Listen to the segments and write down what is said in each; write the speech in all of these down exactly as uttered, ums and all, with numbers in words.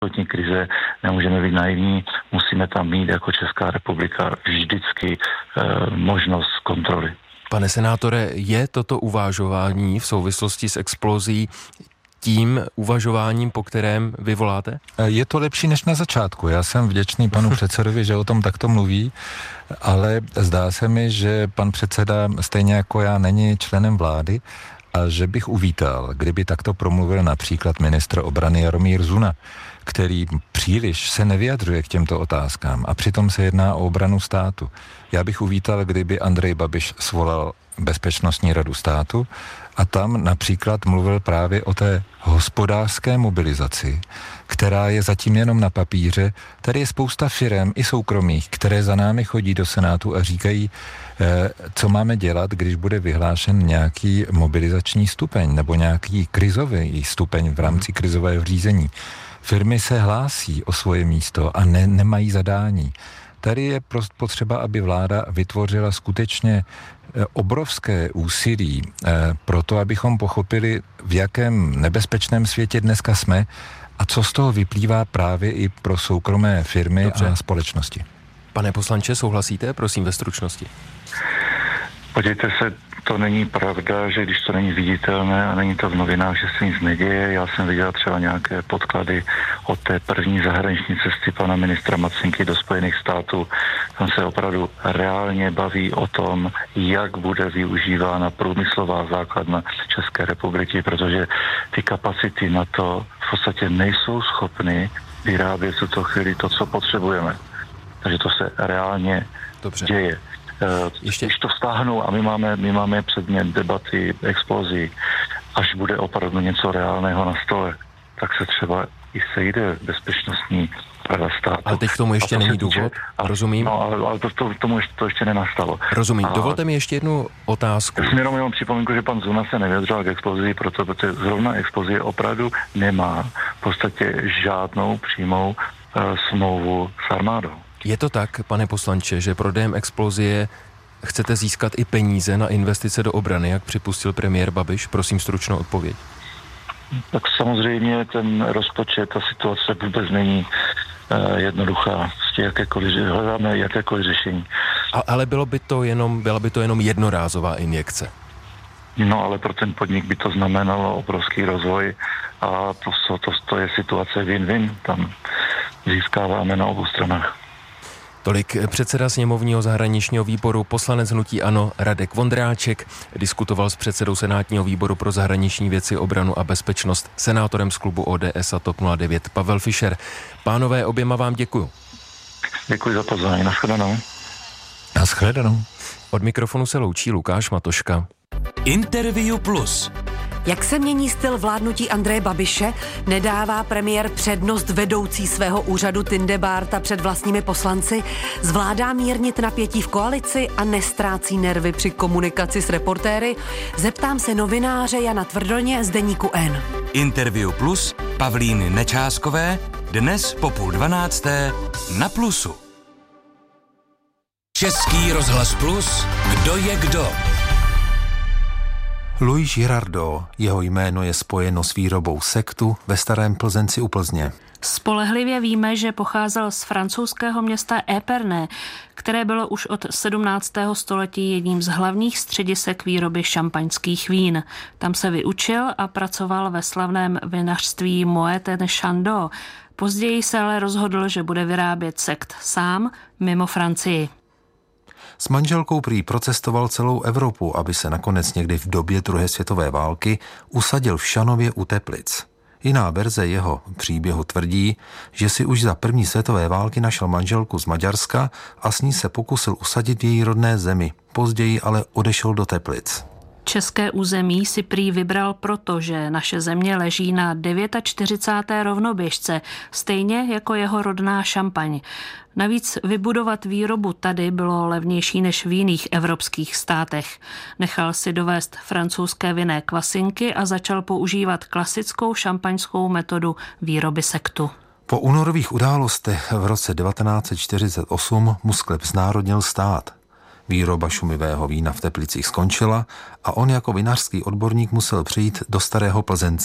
absolutní krize, nemůžeme být naivní, musíme tam mít jako Česká republika vždycky eh, možnost kontroly. Pane senátore, je toto uvažování v souvislosti s explozí tím uvažováním, po kterém vy voláte? Je to lepší než na začátku. Já jsem vděčný panu předsedovi, že o tom takto mluví, ale zdá se mi, že pan předseda stejně jako já není členem vlády a že bych uvítal, kdyby takto promluvil například ministr obrany Jaromír Zuna, který příliš se nevyjadřuje k těmto otázkám a přitom se jedná o obranu státu. Já bych uvítal, kdyby Andrej Babiš svolal Bezpečnostní radu státu a tam například mluvil právě o té hospodářské mobilizaci, která je zatím jenom na papíře. Tady je spousta firem i soukromých, které za námi chodí do Senátu a říkají, eh, co máme dělat, když bude vyhlášen nějaký mobilizační stupeň nebo nějaký krizový stupeň v rámci krizového řízení. Firmy se hlásí o svoje místo a ne, nemají zadání. Tady je prostě potřeba, aby vláda vytvořila skutečně obrovské úsilí pro to, abychom pochopili, v jakém nebezpečném světě dneska jsme a co z toho vyplývá právě i pro soukromé firmy Dobře. a společnosti. Pane poslanče, souhlasíte? Prosím ve stručnosti. Podívejte se, to není pravda, že když to není viditelné a není to v novinách, že se nic neděje. Já jsem viděl třeba nějaké podklady od té první zahraniční cesty pana ministra Macinky do Spojených států. Tam se opravdu reálně baví o tom, jak bude využívána průmyslová základna České republiky, protože ty kapacity na to v podstatě nejsou schopny vyrábět v tuto chvíli to, co potřebujeme. Takže to se reálně Dobře. děje. Ještě. Když to vztáhnou a my máme, my máme předmět debaty, explozí, až bude opravdu něco reálného na stole, tak se třeba i sejde bezpečnostní rada státu. Ale teď k tomu ještě není důvod, a, rozumím. No, ale, ale to, to, tomu ještě, to ještě nenastalo. Rozumím. A Dovolte mi ještě jednu otázku. Já jsem jenom jenom připomínku, že pan Zuna se nevyjadřoval k explozii, proto, protože zrovna explozie opravdu nemá v podstatě žádnou přímou uh, smlouvu s armádou. Je to tak, pane poslanče, že prodejem explozie chcete získat i peníze na investice do obrany, jak připustil premiér Babiš? Prosím stručnou odpověď. Tak samozřejmě ten rozpočet, ta situace vůbec není uh, jednoduchá. Jakékoliv, hledáme jakékoliv řešení. A, ale bylo by to jenom, byla by to jenom jednorázová injekce? No, ale pro ten podnik by to znamenalo obrovský rozvoj a to, to, to je situace win-win. Tam získáváme na obou stranách. Tolik předseda sněmovního zahraničního výboru, poslanec hnutí ANO Radek Vondráček, diskutoval s předsedou senátního výboru pro zahraniční věci, obranu a bezpečnost, senátorem z klubu O D S a TOP nula devět Pavel Fischer. Pánové, oběma vám děkuju. Děkuji za pozvání. Naschledanou. Naschledanou. Od mikrofonu se loučí Lukáš Matoška. Interview Plus. Jak se mění styl vládnutí Andreje Babiše? Nedává premiér přednost vedoucí svého úřadu Tindebárta před vlastními poslanci? Zvládá mírnit napětí v koalici a nestrácí nervy při komunikaci s reportéry? Zeptám se novináře Jana Tvrdoně z deníku N. Interview Plus Pavlíny Nečáskové dnes po půl dvanácté na Plusu. Český rozhlas Plus, kdo je kdo? Louis Girardot, jeho jméno je spojeno s výrobou sektu ve Starém Plzenci u Plzně. Spolehlivě víme, že pocházel z francouzského města Épernay, které bylo už od sedmnáctého století jedním z hlavních středisek výroby šampaňských vín. Tam se vyučil a pracoval ve slavném vinařství Moet et Chandon. Později se ale rozhodl, že bude vyrábět sekt sám mimo Francii. S manželkou prý procestoval celou Evropu, aby se nakonec někdy v době druhé světové války usadil v Šanově u Teplic. Jiná verze jeho příběhu tvrdí, že si už za první světové války našel manželku z Maďarska a s ní se pokusil usadit v její rodné zemi. Později ale odešel do Teplic. České území si prý vybral proto, že naše země leží na čtyřicáté deváté rovnoběžce, stejně jako jeho rodná Šampaň. Navíc vybudovat výrobu tady bylo levnější než v jiných evropských státech. Nechal si dovést francouzské vinné kvasinky a začal používat klasickou šampaňskou metodu výroby sektu. Po únorových událostech v roce devatenáct set čtyřicet osm mu sklep znárodnil stát. Výroba šumivého vína v Teplicích skončila a on jako vinařský odborník musel přijít do Starého Plzence.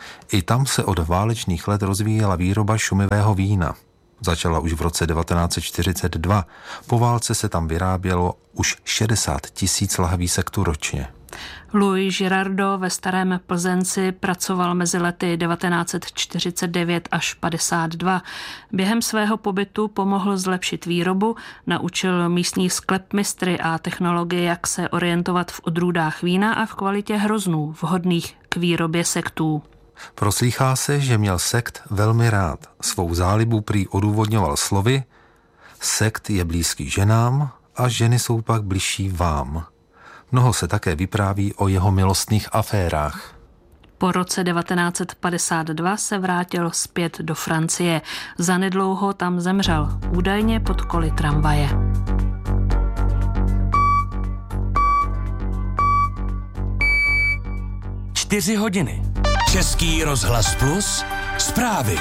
I tam se od válečných let rozvíjela výroba šumivého vína. Začala už v roce devatenáct set čtyřicet dva. Po válce se tam vyrábělo už šedesát tisíc lahví sektu ročně. Louis Girardot ve Starém Plzenci pracoval mezi lety devatenáct set čtyřicet devět až padesát dva. Během svého pobytu pomohl zlepšit výrobu, naučil místní sklepmistry a technologie, jak se orientovat v odrůdách vína a v kvalitě hroznů vhodných k výrobě sektů. Proslýchá se, že měl sekt velmi rád. Svou zálibu prý odůvodňoval slovy: sekt je blízký ženám a ženy jsou pak bližší vám. Mnoho se také vypráví o jeho milostných aférách. Po roce devatenáct set padesát dva se vrátil zpět do Francie. Zanedlouho tam zemřel, údajně pod koly tramvaje. Čtyři hodiny. Český rozhlas Plus. Zprávy.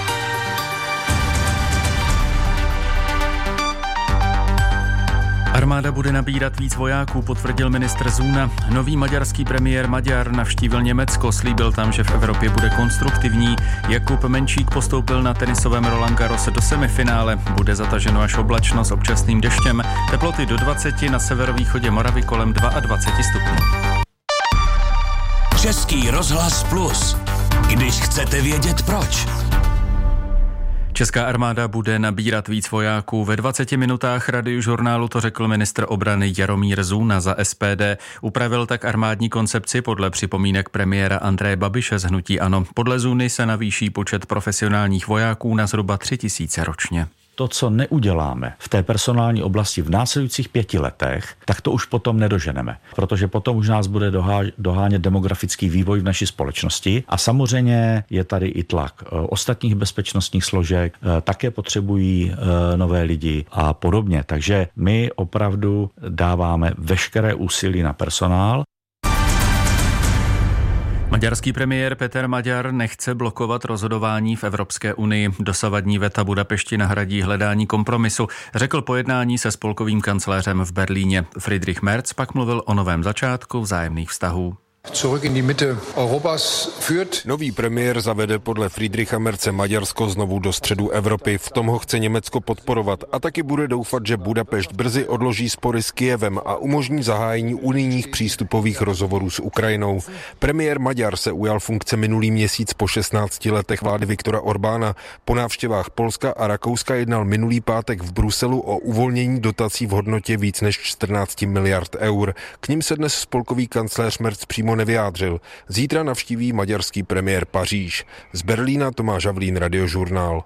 Armáda bude nabírat víc vojáků, potvrdil ministr Zuna. Nový maďarský premiér Maďar navštívil Německo, slíbil tam, že v Evropě bude konstruktivní. Jakub Menčík postoupil na tenisovém Roland Garros do semifinále. Bude zataženo až oblačno s občasným deštěm. Teploty do dvaceti, na severovýchodě Moravy kolem dvacet dva stupňů. Český rozhlas Plus. Když chcete vědět proč. Česká armáda bude nabírat víc vojáků. Ve dvaceti minutách Radiožurnálu to řekl ministr obrany Jaromír Zuna za S P D. Upravil tak armádní koncepci podle připomínek premiéra Andreje Babiše z hnutí ANO. Podle Zuny se navýší počet profesionálních vojáků na zhruba tři tisíce ročně. To, co neuděláme v té personální oblasti v následujících pěti letech, tak to už potom nedoženeme. Protože potom už nás bude dohá- dohánět demografický vývoj v naší společnosti a samozřejmě je tady i tlak ostatních bezpečnostních složek, také potřebují nové lidi a podobně. Takže my opravdu dáváme veškeré úsilí na personál. Maďarský premiér Peter Maďar nechce blokovat rozhodování v Evropské unii. Dosavadní veta Budapešti nahradí hledání kompromisu, řekl po jednání se spolkovým kancléřem v Berlíně. Friedrich Merz pak mluvil o novém začátku vzájemných vztahů. Nový premiér zavede podle Friedricha Merze Maďarsko znovu do středu Evropy. V tom ho chce Německo podporovat a taky bude doufat, že Budapešť brzy odloží spory s Kyjevem a umožní zahájení unijních přístupových rozhovorů s Ukrajinou. Premiér Maďar se ujal funkce minulý měsíc po šestnácti letech vlády Viktora Orbána. Po návštěvách Polska a Rakouska jednal minulý pátek v Bruselu o uvolnění dotací v hodnotě víc než čtrnáct miliard eur. K nim se dnes spolkový kancléř Merz přímo nevyjádřil. Zítra navštíví maďarský premiér Paříž. Z Berlína Tomáš Havlín, Radiožurnál.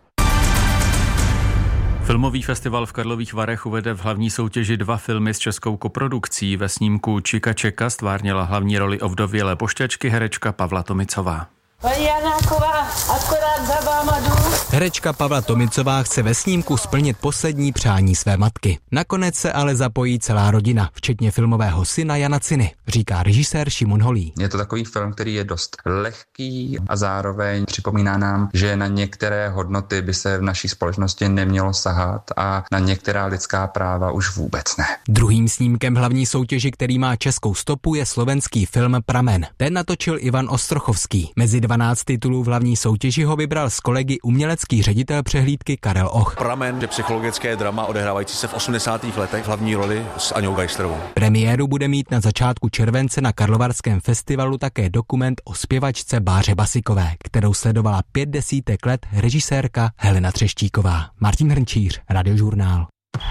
Filmový festival v Karlových Varech uvede v hlavní soutěži dva filmy s českou koprodukcí. Ve snímku Čika Čeka stvárnila hlavní roli ovdovělé pošťačky herečka Pavla Tomicová. Paní Janáková, akorát za váma jdu. Herečka Pavla Tomicová chce ve snímku splnit poslední přání své matky. Nakonec se ale zapojí celá rodina, včetně filmového syna Jana Ciny, říká režisér Šimon Holý. Je to takový film, který je dost lehký a zároveň připomíná nám, že na některé hodnoty by se v naší společnosti nemělo sahat a na některá lidská práva už vůbec ne. Druhým snímkem hlavní soutěži, který má českou stopu, je slovenský film Pramen. Ten natočil Ivan Ostrochovský. Mezi dvanáct titulů v hlavní soutěži ho vybral s kolegy umělecký ředitel přehlídky Karel Och. Pramen je psychologické drama odehrávající se v osmdesátých letech, v hlavní roli s Aňou Geislerovou. Premiéru bude mít na začátku července na Karlovarském festivalu také dokument o zpěvačce Báře Basikové, kterou sledovala pět desítek let režisérka Helena Třeštíková. Martin Hrnčíř, Radiožurnál.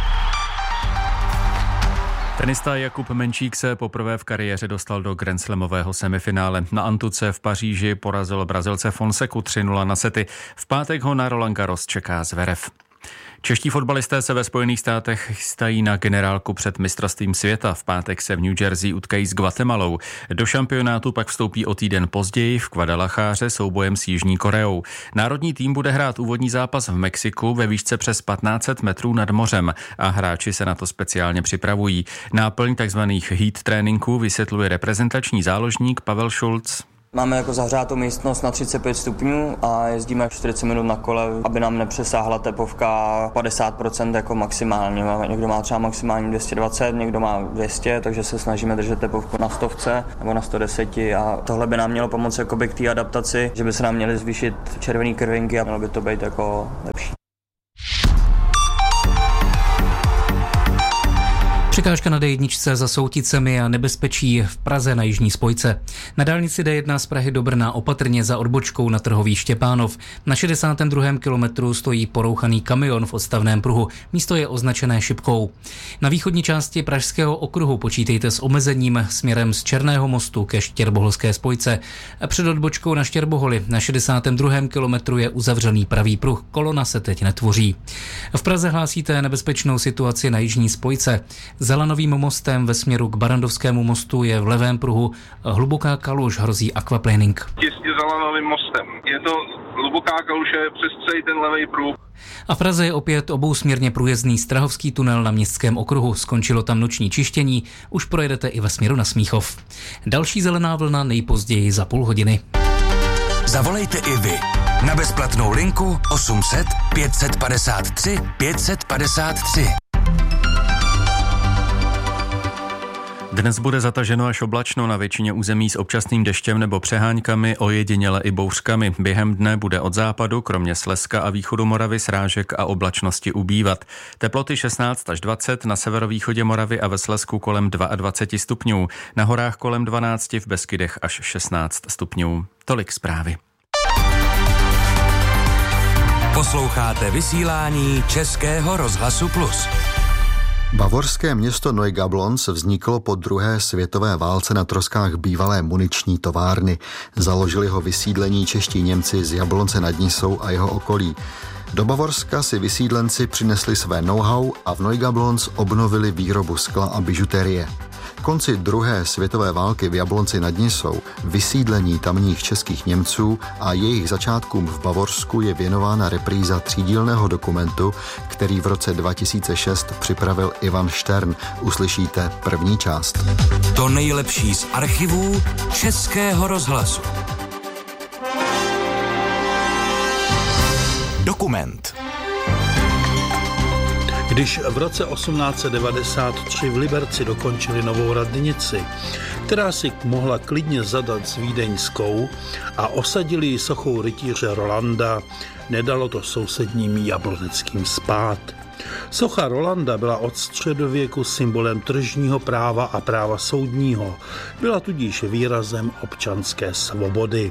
Tenista Jakub Menčík se poprvé v kariéře dostal do grandslamového semifinále. Na Antuce v Paříži porazil Brazilce Fonseku tři nula na sety. V pátek ho na Roland Garros čeká Zverev. Čeští fotbalisté se ve Spojených státech chystají na generálku před mistrovstvím světa. V pátek se v New Jersey utkají s Guatemalou. Do šampionátu pak vstoupí o týden později v Guadalajáře soubojem s Jižní Koreou. Národní tým bude hrát úvodní zápas v Mexiku ve výšce přes patnáct set metrů nad mořem a hráči se na to speciálně připravují. Náplň tzv. heat tréninků vysvětluje reprezentační záložník Pavel Šulc. Máme jako zahřátou místnost na třicet pět stupňů a jezdíme čtyřicet minut na kole, aby nám nepřesáhla tepovka padesát procent jako maximálně. Někdo má třeba maximálně dvě stě dvacet, někdo má dvě stě, takže se snažíme držet tepovku na stovce nebo na sto deset a tohle by nám mělo pomoct jakoby k té adaptaci, že by se nám měly zvýšit červené krvinky a mělo by to být jako lepší. Překážka na dé jedna za Souticemi a nebezpečí v Praze na jižní spojce. Na dálnici dé jedna z Prahy do Brna opatrně za odbočkou na Trhový Štěpánov. Na šedesátém druhém kilometru stojí porouchaný kamion v odstavném pruhu. Místo je označené šipkou. Na východní části Pražského okruhu počítejte s omezením směrem z Černého mostu ke Štěrboholské spojce. Před odbočkou na Štěrboholi na šedesátém druhém kilometru je uzavřený pravý pruh. Kolona se teď netvoří. V Praze hlásíte nebezpečnou situaci na jižní spojce. Za Lanovým mostem ve směru k Barandovskému mostu je v levém pruhu hluboká kaluž, hrozí aquaplaning. Těsně za Lanovým mostem. Je to hluboká kaluže přes celý ten levý pruh. A v Praze je opět obousměrně průjezdný Strahovský tunel na Městském okruhu. Skončilo tam noční čištění, už projedete i ve směru na Smíchov. Další zelená vlna nejpozději za půl hodiny. Zavolejte i vy na bezplatnou linku osm set pět set padesát tři pět set padesát tři. Dnes bude zataženo až oblačno na většině území s občasným deštěm nebo přeháňkami, ojediněle i bouřkami. Během dne bude od západu, kromě Slezska a východu Moravy, srážek a oblačnosti ubývat. Teploty šestnáct až dvacet, na severovýchodě Moravy a ve Slezsku kolem dvacet dva stupňů, na horách kolem dvanáct, v Beskydech až šestnáct stupňů. Tolik zprávy. Posloucháte vysílání Českého rozhlasu Plus. Bavorské město Neugablonz vzniklo po druhé světové válce na troskách bývalé muniční továrny. Založili ho vysídlení čeští Němci z Jablonce nad Nisou a jeho okolí. Do Bavorska si vysídlenci přinesli své know-how a v Neugablonz obnovili výrobu skla a bižuterie. Konci druhé světové války v Jablonci nad Nisou, vysídlení tamních českých Němců a jejich začátkům v Bavorsku je věnována repríza třídílného dokumentu, který v roce dva tisíce šest připravil Ivan Štern. Uslyšíte první část. To nejlepší z archivů Českého rozhlasu. Dokument. Když v roce osmnáct set devadesát tři v Liberci dokončili novou radnici, která si mohla klidně zadat s vídeňskou a osadili ji sochou rytíře Rolanda, nedalo to sousedním jabloneckým spát. Socha Rolanda byla od středověku symbolem tržního práva a práva soudního, byla tudíž výrazem občanské svobody.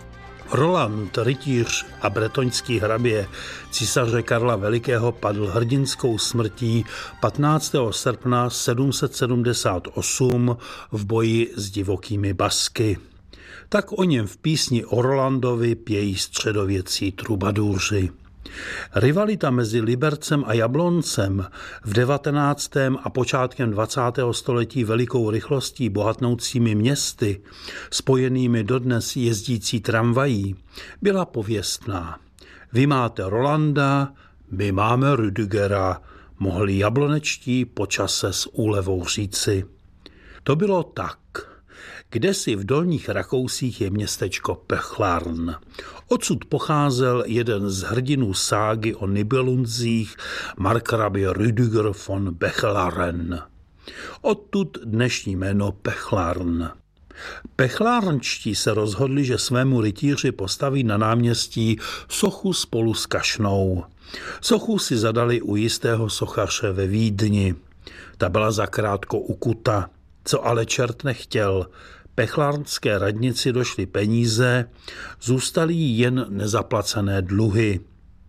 Roland, rytíř a bretoňský hrabě císaře Karla Velikého padl hrdinskou smrtí patnáctého srpna sedm set sedmdesát osm v boji s divokými Basky. Tak o něm v písni o Rolandovi pějí středověcí trubadůři. Rivalita mezi Libercem a Jabloncem v devatenáctém a počátkem dvacátého století velikou rychlostí bohatnoucími městy, spojenými dodnes jezdící tramvají, byla pověstná. Vy máte Rolanda, my máme Rüdigera, mohli jablonečtí po čase s úlevou říci. To bylo tak. Kdesi v Dolních Rakousích je městečko Pechlarn. Odsud pocházel jeden z hrdinů ságy o Nibelunzích, markrabě Rüdiger von Bechlaren. Odtud dnešní jméno Pechlarn. Pechlarnčtí se rozhodli, že svému rytíři postaví na náměstí sochu spolu s kašnou. Sochu si zadali u jistého sochaře ve Vídni. Ta byla zakrátko ukuta. Co ale čert nechtěl, pechlarnské radnici došly peníze, zůstaly jen nezaplacené dluhy.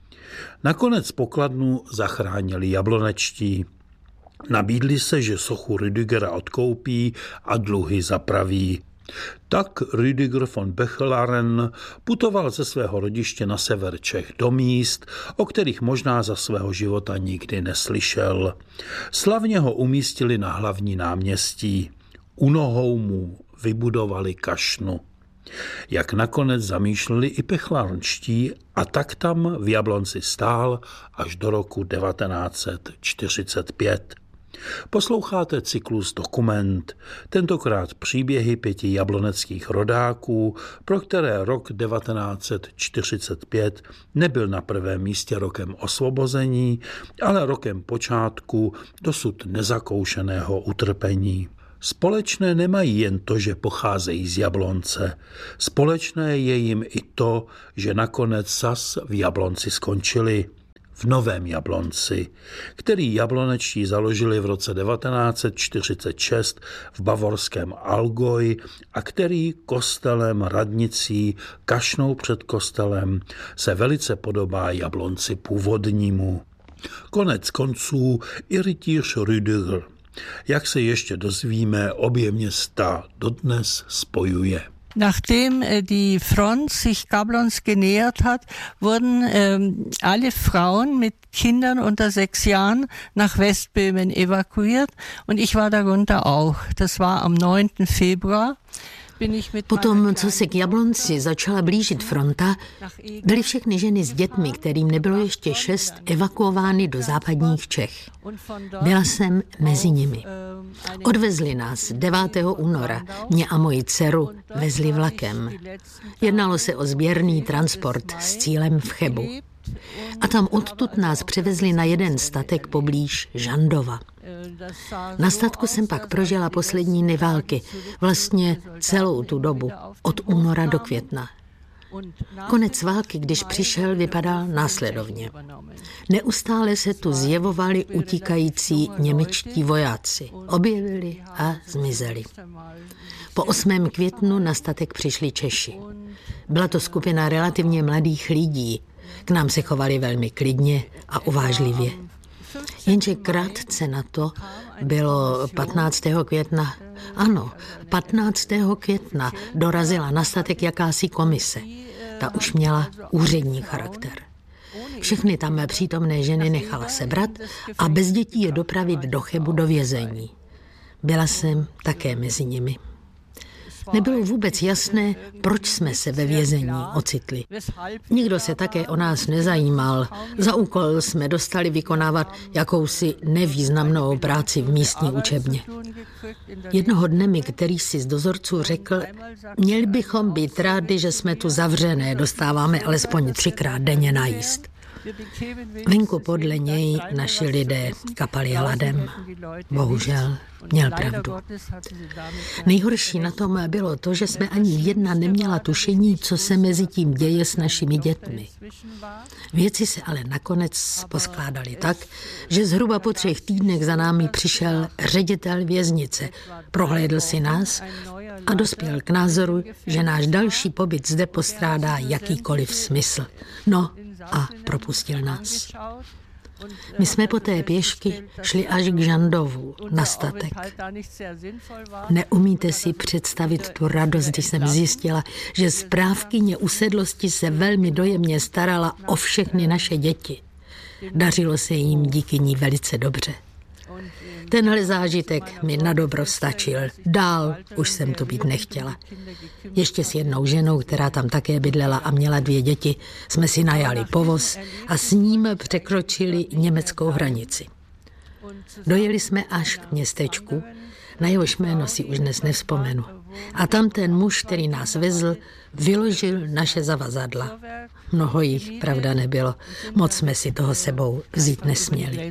Nakonec pokladnu zachránili jablonečtí. Nabídli se, že sochu Rüdigera odkoupí a dluhy zapraví. Tak Rüdiger von Bechlaren putoval ze svého rodiště na sever Čech do míst, o kterých možná za svého života nikdy neslyšel. Slavně ho umístili na hlavní náměstí. U nohou mu vybudovali kašnu. Jak nakonec zamýšleli i pechlarnští, a tak tam v Jablonci stál až do roku devatenáct set čtyřicet pět. Posloucháte cyklus Dokument, tentokrát příběhy pěti jabloneckých rodáků, pro které rok devatenáct set čtyřicet pět nebyl na prvém místě rokem osvobození, ale rokem počátku dosud nezakoušeného utrpení. Společné nemají jen to, že pocházejí z Jablonce. Společné je jim i to, že nakonec zas v Jablonci skončili. V Novém Jablonci, který jablonečtí založili v roce devatenáct set čtyřicet šest v bavorském Allgäu a který kostelem, radnicí, kašnou před kostelem se velice podobá Jablonci původnímu. Konec konců i rytíř Rüdiger. Jak se ještě dozvíme, obě města dodnes spojuje. Nachdem die Front sich Gablons genähert hat, wurden ähm, alle Frauen mit Kindern unter sechs Jahren nach Westböhmen evakuiert und ich war darunter auch. Das war am neunten Februar. Potom, co se k Jablonci začala blížit fronta, byly všechny ženy s dětmi, kterým nebylo ještě šest, evakuovány do západních Čech. Byla jsem mezi nimi. Odvezli nás devátého února, mě a moji dceru vezli vlakem. Jednalo se o sběrný transport s cílem v Chebu. A tam odtud nás převezli na jeden statek poblíž Žandova. Na statku jsem pak prožila poslední dny války, vlastně celou tu dobu, od února do května. Konec války, když přišel, vypadal následovně. Neustále se tu zjevovali utíkající němečtí vojáci. Objevili a zmizeli. Po osmém květnu na statek přišli Češi. Byla to skupina relativně mladých lidí. K nám se chovali velmi klidně a uvážlivě. Jenže krátce na to bylo patnáctého května. Ano, patnáctého května dorazila na statek jakási komise. Ta už měla úřední charakter. Všechny tam přítomné ženy nechala sebrat a bez dětí je dopravit do Chebu do vězení. Byla jsem také mezi nimi. Nebylo vůbec jasné, proč jsme se ve vězení ocitli. Nikdo se také o nás nezajímal. Za úkol jsme dostali vykonávat jakousi nevýznamnou práci v místní učebně. Jednoho dne mi který si z dozorců řekl, měli bychom být rádi, že jsme tu zavřené, dostáváme alespoň třikrát denně najíst. Venku podle něj naši lidé kapali hladem. Bohužel měl pravdu. Nejhorší na tom bylo to, že jsme ani jedna neměla tušení, co se mezi tím děje s našimi dětmi. Věci se ale nakonec poskládaly tak, že zhruba po třech týdnech za námi přišel ředitel věznice, prohlédl si nás a dospěl k názoru, že náš další pobyt zde postrádá jakýkoliv smysl. No a propustil nás. My jsme poté pěšky šli až k Žandovu na statek. Neumíte si představit tu radost, když jsem zjistila, že správkyně usedlosti se velmi dojemně starala o všechny naše děti. Dařilo se jim díky ní velice dobře. Tenhle zážitek mi na dobro stačil. Dál už jsem tu být nechtěla. Ještě s jednou ženou, která tam také bydlela a měla dvě děti, jsme si najali povoz a s ním překročili německou hranici. Dojeli jsme až k městečku, na jehož jméno si už dnes nevzpomenu. A tam ten muž, který nás vezl, vyložil naše zavazadla. Mnoho jich, pravda, nebylo. Moc jsme si toho sebou vzít nesměli.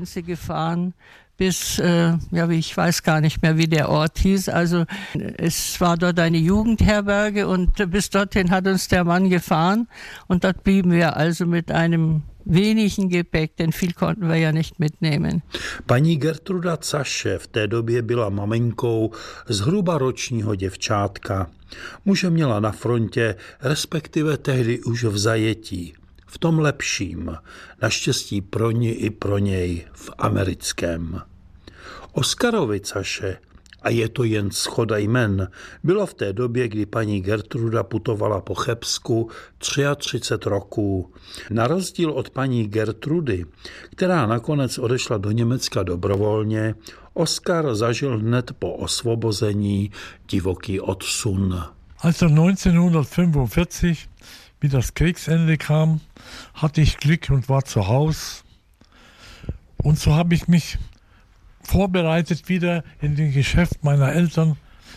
Bis, äh, ja, ich weiß gar nicht mehr, wie der Ort hieß. Also es war dort eine Jugendherberge und bis dorthin hat uns der Mann gefahren und dort blieben wir also mit einem wenigen Gepäck, denn viel konnten wir ja nicht mitnehmen. Paní Gertruda Zaše v té době byla maminkou zhruba ročního děvčátka. Muže měla na frontě, respektive tehdy už v zajetí. V tom lepším, naštěstí pro ní i pro něj, v americkém. Oskarovi Zaše, a je to jen shoda jmen, bylo v té době, kdy paní Gertruda putovala po Chebsku, třicet tři roků. Na rozdíl od paní Gertrudy, která nakonec odešla do Německa dobrovolně, Oskar zažil hned po osvobození divoký odsun. Also neunzehnhundertfünfundvierzig, wie das Kriegsende kam, hatte ich Glück und war zu Hause. Und so habe ich mich vorbereitet, wieder in dem Geschäft meiner Eltern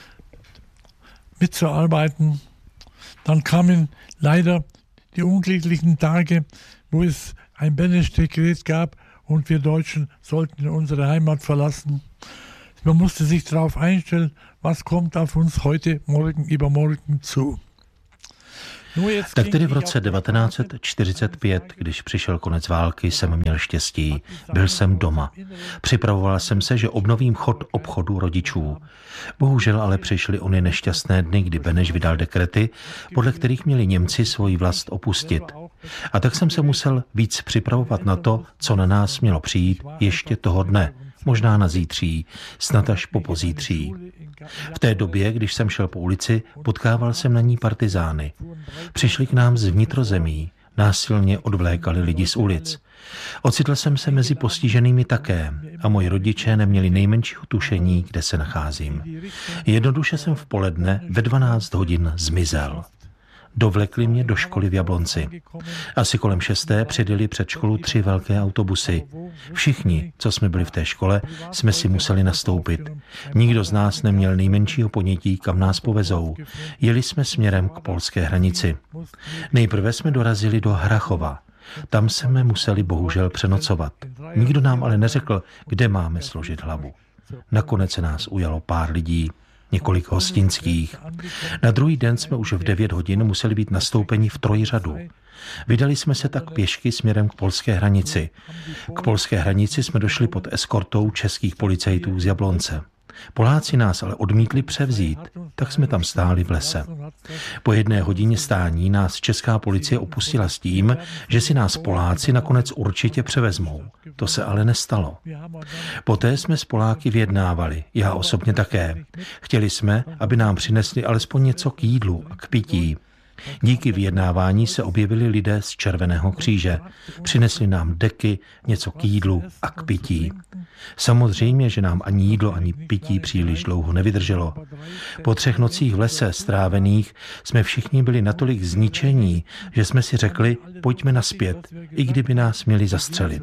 mitzuarbeiten. Dann kamen leider die unglücklichen Tage, wo es ein Beneš-Dekret gab und wir Deutschen sollten unsere Heimat verlassen. Man musste sich darauf einstellen, was kommt auf uns heute, morgen, übermorgen zu. Tak tedy v roce devatenáct set čtyřicet pět, když přišel konec války, jsem měl štěstí. Byl jsem doma. Připravoval jsem se, že obnovím chod obchodu rodičů. Bohužel ale přišly ony nešťastné dny, kdy Beneš vydal dekrety, podle kterých měli Němci svoji vlast opustit. A tak jsem se musel víc připravovat na to, co na nás mělo přijít ještě toho dne. Možná na zítří, snad až po pozítří. V té době, když jsem šel po ulici, potkával jsem na ní partizány. Přišli k nám z vnitrozemí, násilně odvlékali lidi z ulic. Ocitl jsem se mezi postiženými také a moji rodiče neměli nejmenšího tušení, kde se nacházím. Jednoduše jsem v poledne ve dvanáct hodin zmizel. Dovlekli mě do školy v Jablonci. Asi kolem šesté předjeli před školu tři velké autobusy. Všichni, co jsme byli v té škole, jsme si museli nastoupit. Nikdo z nás neměl nejmenšího ponětí, kam nás povezou. Jeli jsme směrem k polské hranici. Nejprve jsme dorazili do Hrachova. Tam jsme museli bohužel přenocovat. Nikdo nám ale neřekl, kde máme složit hlavu. Nakonec se nás ujalo pár lidí. Několik hostinských. Na druhý den jsme už v devět hodin museli být nastoupeni v trojřadu. Vydali jsme se tak pěšky směrem k polské hranici. K polské hranici jsme došli pod eskortou českých policajtů z Jablonce. Poláci nás ale odmítli převzít, tak jsme tam stáli v lese. Po jedné hodině stání nás česká policie opustila s tím, že si nás Poláci nakonec určitě převezmou. To se ale nestalo. Poté jsme s Poláky vyjednávali, já osobně také. Chtěli jsme, aby nám přinesli alespoň něco k jídlu a k pití. Díky vyjednávání se objevili lidé z Červeného kříže. Přinesli nám deky, něco k jídlu a k pití. Samozřejmě, že nám ani jídlo, ani pití příliš dlouho nevydrželo. Po třech nocích v lese strávených jsme všichni byli natolik zničení, že jsme si řekli, pojďme naspět, i kdyby nás měli zastřelit.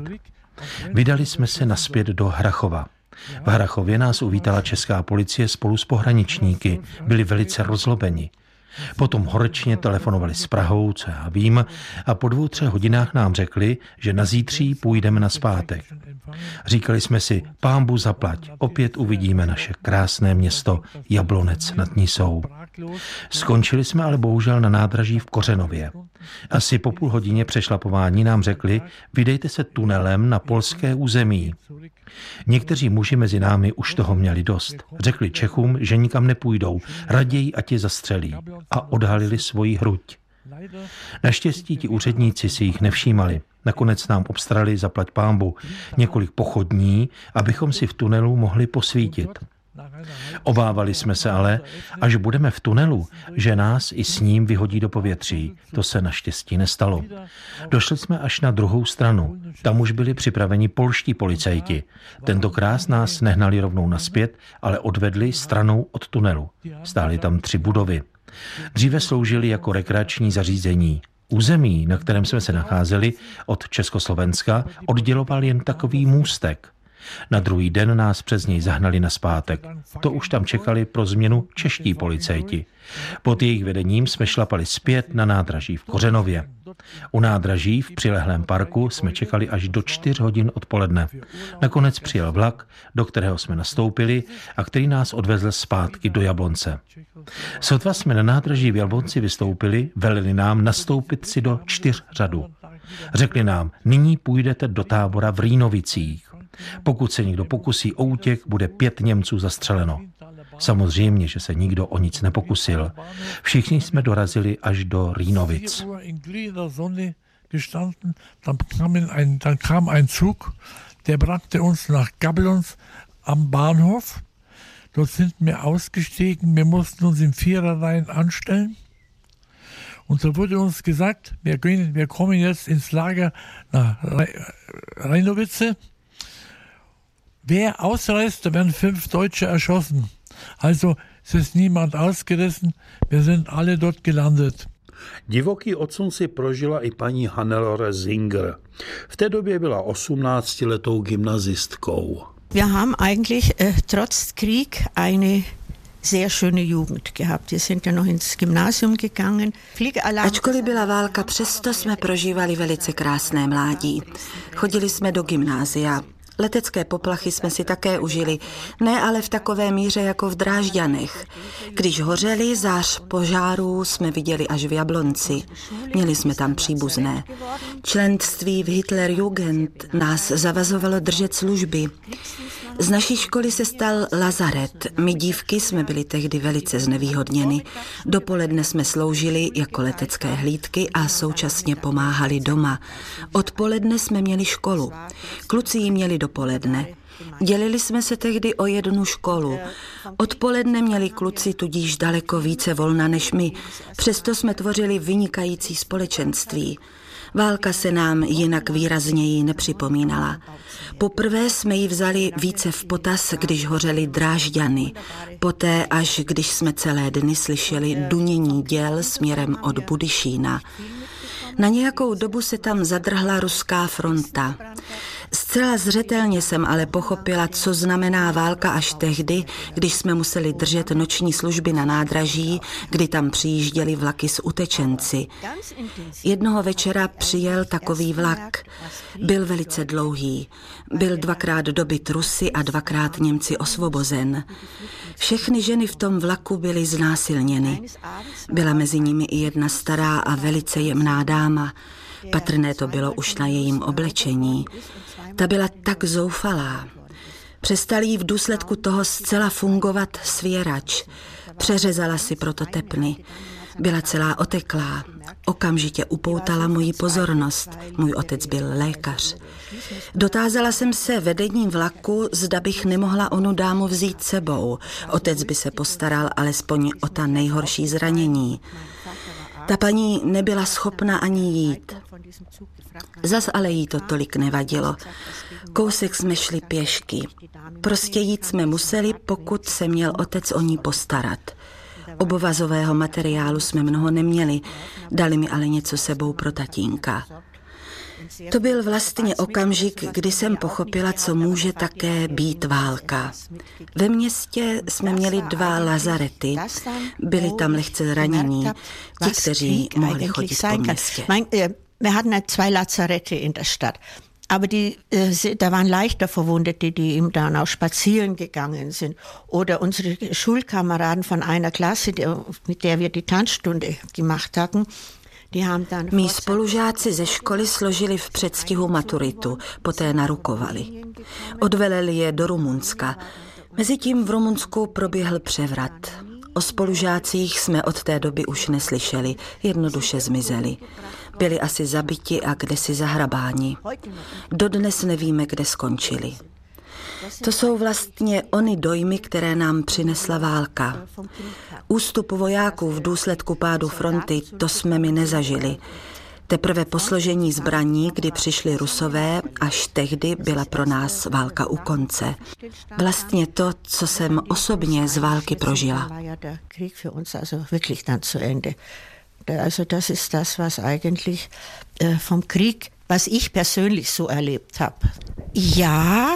Vydali jsme se naspět do Hrachova. V Hrachově nás uvítala česká policie spolu s pohraničníky. Byli velice rozlobeni. Potom horečně telefonovali s Prahou, co já vím, a po dvou, třech hodinách nám řekli, že na zítří půjdeme nazpátek. Říkali jsme si, pánbu zaplať, opět uvidíme naše krásné město Jablonec nad Nisou. Skončili jsme ale bohužel na nádraží v Kořenově. Asi po půl hodině přešlapování nám řekli, vydejte se tunelem na polské území. Někteří muži mezi námi už toho měli dost. Řekli Čechům, že nikam nepůjdou, raději ať je zastřelí, a odhalili svoji hruď. Naštěstí ti úředníci si jich nevšímali. Nakonec nám obstrali zaplať pánbu několik pochodní, abychom si v tunelu mohli posvítit. Obávali jsme se ale, až budeme v tunelu, že nás i s ním vyhodí do povětří. To se naštěstí nestalo. Došli jsme až na druhou stranu. Tam už byli připraveni polští policajti. Tentokrát nás nehnali rovnou nazpět, ale odvedli stranou od tunelu. Stály tam tři budovy. Dříve sloužily jako rekreační zařízení. Území, na kterém jsme se nacházeli, od Československa odděloval jen takový můstek. Na druhý den nás přes něj zahnali nazpátek. To už tam čekali pro změnu čeští policajti. Pod jejich vedením jsme šlapali zpět na nádraží v Kořenově. U nádraží v přilehlém parku jsme čekali až do čtyř hodin odpoledne. Nakonec přijel vlak, do kterého jsme nastoupili a který nás odvezl zpátky do Jablonce. Sotva jsme na nádraží v Jablonci vystoupili, veleli nám nastoupit si do čtyř řadu. Řekli nám, nyní půjdete do tábora v Rýnovicích. Pokud se někdo pokusí o útěk, bude pět Němců zastřeleno. Samozřejmě, že se nikdo o nic nepokusil. Všichni jsme dorazili až do Rýnovic. Dann kam ein Zug, der brachte uns nach Gablons am Bahnhof. Dort sind wir ausgestiegen, wir mussten uns in Viererreihen anstellen. Und so wurde uns gesagt, wir, gehen, wir kommen jetzt ins Lager nach Rheinowice. Wer ausreist, da werden fünf Deutsche erschossen. Also es ist niemand ausgerissen, wir sind alle dort gelandet. Divoký odsun si prožila i paní Hannelore Zinger. V té době byla osmnáctiletou gymnazistkou. Wir haben eigentlich äh, trotz Krieg eine sehr schöne Jugend gehabt. Wir sind ja noch ins Gymnasium gegangen. Ačkoliv byla válka, přesto jsme prožívali velice krásné mládí. Chodili jsme do gymnázia. Letecké poplachy jsme si také užili, ne ale v takové míře jako v Drážďanech. Když hořeli, zář požárů jsme viděli až v Jablonci. Měli jsme tam příbuzné. Členství v Hitlerjugend nás zavazovalo držet služby. Z naší školy se stal lazaret. My dívky jsme byli tehdy velice znevýhodněny. Dopoledne jsme sloužili jako letecké hlídky a současně pomáhali doma. Odpoledne jsme měli školu. Kluci ji měli dopoledne. Dělili jsme se tehdy o jednu školu. Odpoledne měli kluci tudíž daleko více volna než my. Přesto jsme tvořili vynikající společenství. Válka se nám jinak výrazněji nepřipomínala. Poprvé jsme ji vzali více v potaz, když hořely Drážďany. Poté, až když jsme celé dny slyšeli dunění děl směrem od Budyšína. Na nějakou dobu se tam zadrhla ruská fronta. Zcela zřetelně jsem ale pochopila, co znamená válka až tehdy, když jsme museli držet noční služby na nádraží, kdy tam přijížděli vlaky s utečenci. Jednoho večera přijel takový vlak. Byl velice dlouhý. Byl dvakrát dobyt Rusy a dvakrát Němci osvobozen. Všechny ženy v tom vlaku byly znásilněny. Byla mezi nimi i jedna stará a velice jemná dáma. Patrné to bylo už na jejím oblečení. Ta byla tak zoufalá. Přestal jí v důsledku toho zcela fungovat svěrač. Přeřezala si proto tepny. Byla celá oteklá. Okamžitě upoutala moji pozornost. Můj otec byl lékař. Dotázala jsem se vedení vlaku, zda bych nemohla onu dámu vzít sebou. Otec by se postaral alespoň o ta nejhorší zranění. Ta paní nebyla schopna ani jít. Zas ale jí to tolik nevadilo. Kousek jsme šli pěšky. Prostě jít jsme museli, pokud se měl otec o ní postarat. Obovazového materiálu jsme mnoho neměli, dali mi ale něco sebou pro tatínka. To byl vlastně okamžik, kdy jsem pochopila, co může také být válka. Ve městě jsme měli dva lazarety. Byli tam lehce zranění, ti, kteří mohli chodit po městě. Wir hatten zwei Lazarette in der Stadt. Aber die, da waren leichter Verwundete, die eben dann auch spazieren gegangen sind. Oder unsere Schulkameraden von einer Klasse, mit der wir die Tanzstunde gemacht hatten. Mí spolužáci ze školy složili v předstihu maturitu, poté narukovali. Odveleli je do Rumunska. Mezitím v Rumunsku proběhl převrat. O spolužácích jsme od té doby už neslyšeli, jednoduše zmizeli. Byli asi zabiti a kdesi zahrabáni. Dodnes nevíme, kde skončili. To jsou vlastně ony dojmy, které nám přinesla válka. Ústup vojáků v důsledku pádu fronty, to jsme mi nezažili. Teprve po složení zbraní, kdy přišli Rusové, až tehdy byla pro nás válka u konce. Vlastně to, co jsem osobně z války prožila. Also das ist das, was eigentlich äh, vom Krieg, was ich persönlich so erlebt habe. Ja,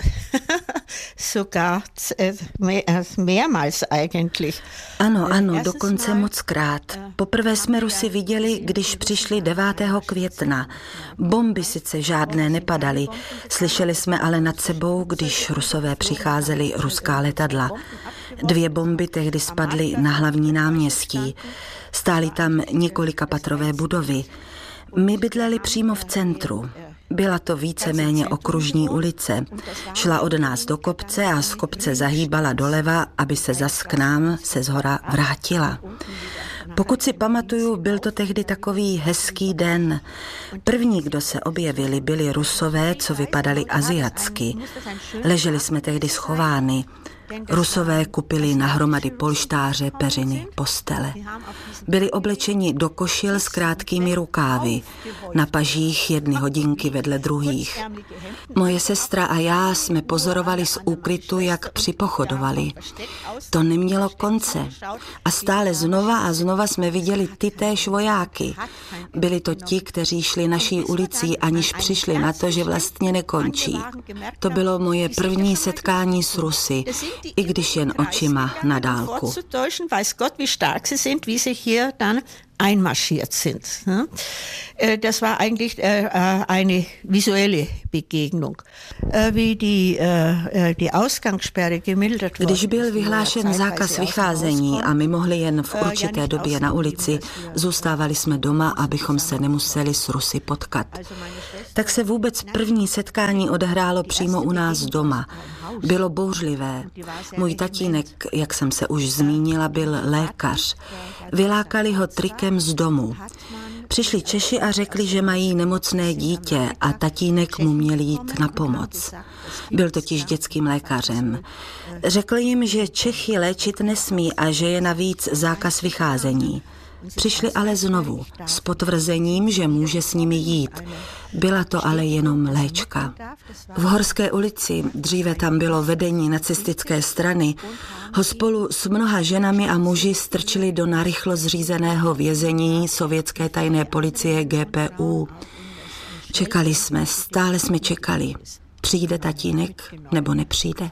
sogar äh, mehrmals eigentlich. Ano, ano, dokonce mockrát. Poprvé jsme Rusy viděli, když přišli devátého května. Bomby sice žádné nepadaly, slyšeli jsme ale nad sebou, když Rusové přicházeli ruská letadla. Dvě bomby tehdy spadly na hlavní náměstí. Stály tam několikapatrové budovy. My bydleli přímo v centru. Byla to víceméně okružní ulice. Šla od nás do kopce a z kopce zahýbala doleva, aby se zas k nám se zhora vrátila. Pokud si pamatuju, byl to tehdy takový hezký den. První, kdo se objevili, byli Rusové, co vypadali aziatsky. Leželi jsme tehdy schovány. Rusové kupili na hromady polštáře, peřiny, postele. Byli oblečeni do košil s krátkými rukávy, na pažích jedny hodinky vedle druhých. Moje sestra a já jsme pozorovali z úkrytu, jak připochodovali. To nemělo konce. A stále znova a znova jsme viděli tytéž vojáky. Byli to ti, kteří šli naší ulicí, aniž přišli na to, že vlastně nekončí. To bylo moje první setkání s Rusy, i když jen očima na dálku. einmarschiert sind. Das war eigentlich eine visuelle Begegnung. Wie die, die Ausgangssperre gemildert wurde. Když byl vyhlášen zákaz vycházení a my mohli jen v určité době na ulici, zůstávali jsme doma, abychom se nemuseli s Rusy potkat. Tak se vůbec první setkání odehrálo přímo u nás doma. Bylo bouřlivé. Můj tatínek, jak jsem se už zmínila, byl lékař. Vylákali ho trikem z domu. Přišli Češi a řekli, že mají nemocné dítě a tatínek mu měl jít na pomoc. Byl totiž dětským lékařem. Řekl jim, že Čechy léčit nesmí a že je navíc zákaz vycházení. Přišli ale znovu s potvrzením, že může s nimi jít. Byla to ale jenom léčka. V Horské ulici, dříve tam bylo vedení nacistické strany, ho spolu s mnoha ženami a muži strčili do narychlo zřízeného vězení sovětské tajné policie G P U. Čekali jsme, stále jsme čekali. Přijde tatínek nebo nepřijde?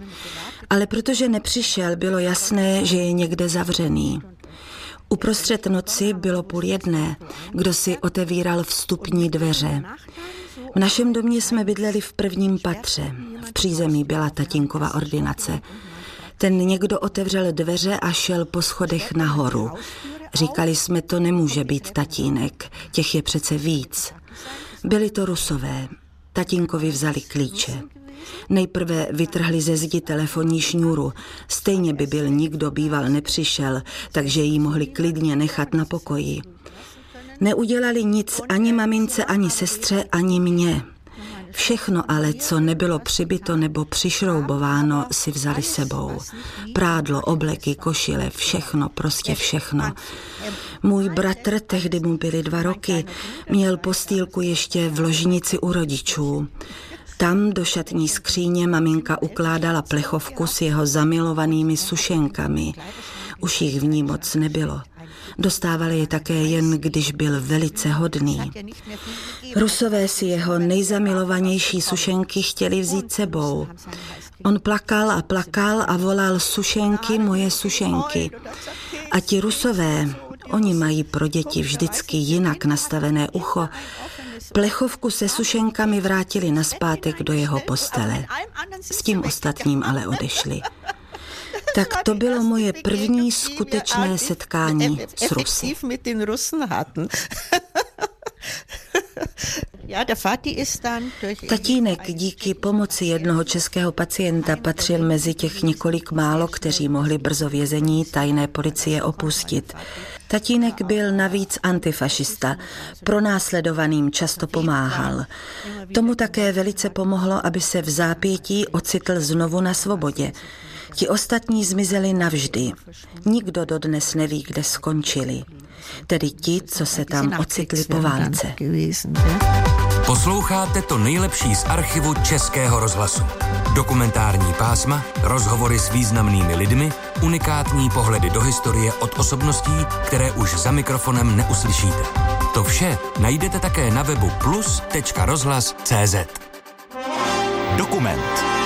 Ale protože nepřišel, bylo jasné, že je někde zavřený. Uprostřed noci bylo půl jedné, kdo si otevíral vstupní dveře. V našem domě jsme bydleli v prvním patře. V přízemí byla tatínkova ordinace. Ten někdo otevřel dveře a šel po schodech nahoru. Říkali jsme, to nemůže být tatínek, těch je přece víc. Byli to Rusové. Tatínkovi vzali klíče. Nejprve vytrhli ze zdi telefonní šňůru. Stejně by byl nikdo býval nepřišel, takže ji mohli klidně nechat na pokoji. Neudělali nic ani mamince, ani sestře, ani mně. Všechno ale, co nebylo přibito nebo přišroubováno, si vzali sebou. Prádlo, obleky, košile, všechno, prostě všechno. Můj bratr, tehdy mu byly dva roky, měl postýlku ještě v ložnici u rodičů. Tam do šatní skříně maminka ukládala plechovku s jeho zamilovanými sušenkami. Už jich v ní moc nebylo. Dostávali je také jen, když byl velice hodný. Rusové si jeho nejzamilovanější sušenky chtěli vzít sebou. On plakal a plakal a volal sušenky, moje sušenky. A ti Rusové, oni mají pro děti vždycky jinak nastavené ucho, plechovku se sušenkami vrátili nazpátek do jeho postele. S tím ostatním ale odešli. Tak to bylo moje první skutečné setkání s Rusy. Tatínek díky pomoci jednoho českého pacienta patřil mezi těch několik málo, kteří mohli brzo vězení tajné policie opustit. Tatínek byl navíc antifašista, pronásledovaným často pomáhal. Tomu také velice pomohlo, aby se v zápětí ocitl znovu na svobodě. Ti ostatní zmizeli navždy. Nikdo dodnes neví, kde skončili. Tedy ti, co se tam ocitli po válce. Posloucháte to nejlepší z archivu Českého rozhlasu. Dokumentární pásma, rozhovory s významnými lidmi, unikátní pohledy do historie od osobností, které už za mikrofonem neuslyšíte. To vše najdete také na webu plus tečka rozhlas tečka cé zet. Dokument.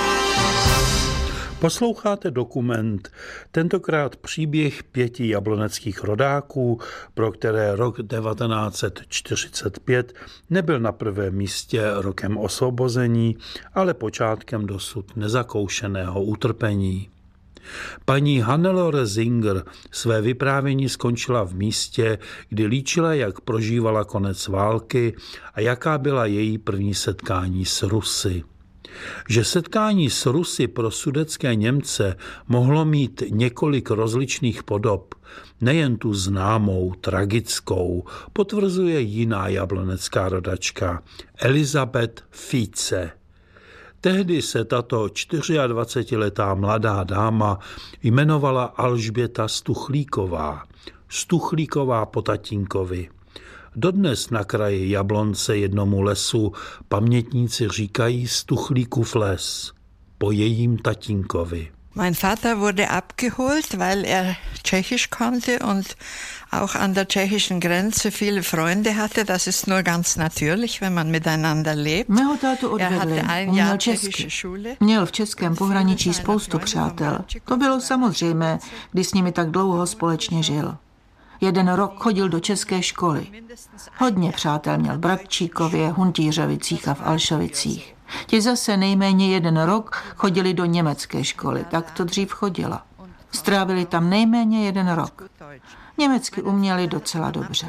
Posloucháte dokument, tentokrát příběh pěti jabloneckých rodáků, pro které rok devatenáct set čtyřicet pět nebyl na prvém místě rokem osvobození, ale počátkem dosud nezakoušeného utrpení. Paní Hannelore Singer své vyprávění skončila v místě, kdy líčila, jak prožívala konec války a jaká byla její první setkání s Rusy. Že setkání s Rusy pro sudetské Němce mohlo mít několik rozličných podob, nejen tu známou, tragickou, potvrzuje jiná jablonecká rodačka, Elizabeth Fice. Tehdy se tato dvacetičtyřletá mladá dáma jmenovala Alžběta Stuchlíková. Stuchlíková po tatínkovi. Dodnes na kraji Jablonce jednomu lesu pamětníci říkají Stuchlíkův les po jejím tatínkovi. Mein Vater wurde abgeholt, weil er Tschechisch konnte und auch an der tschechischen Grenze viele Freunde hatte. Das ist nur ganz natürlich, wenn man miteinander lebt. Mého tátu odvedli, uměl česky. Měl v českém pohraničí spoustu přátel. To bylo samozřejmé, když s nimi tak dlouho společně žil. Jeden rok chodil do české školy. Hodně přátel měl v Bratčíkově, Huntířovicích a v Alšovicích. Ti zase nejméně jeden rok chodili do německé školy, tak to dřív chodila. Strávili tam nejméně jeden rok. Německy uměli docela dobře.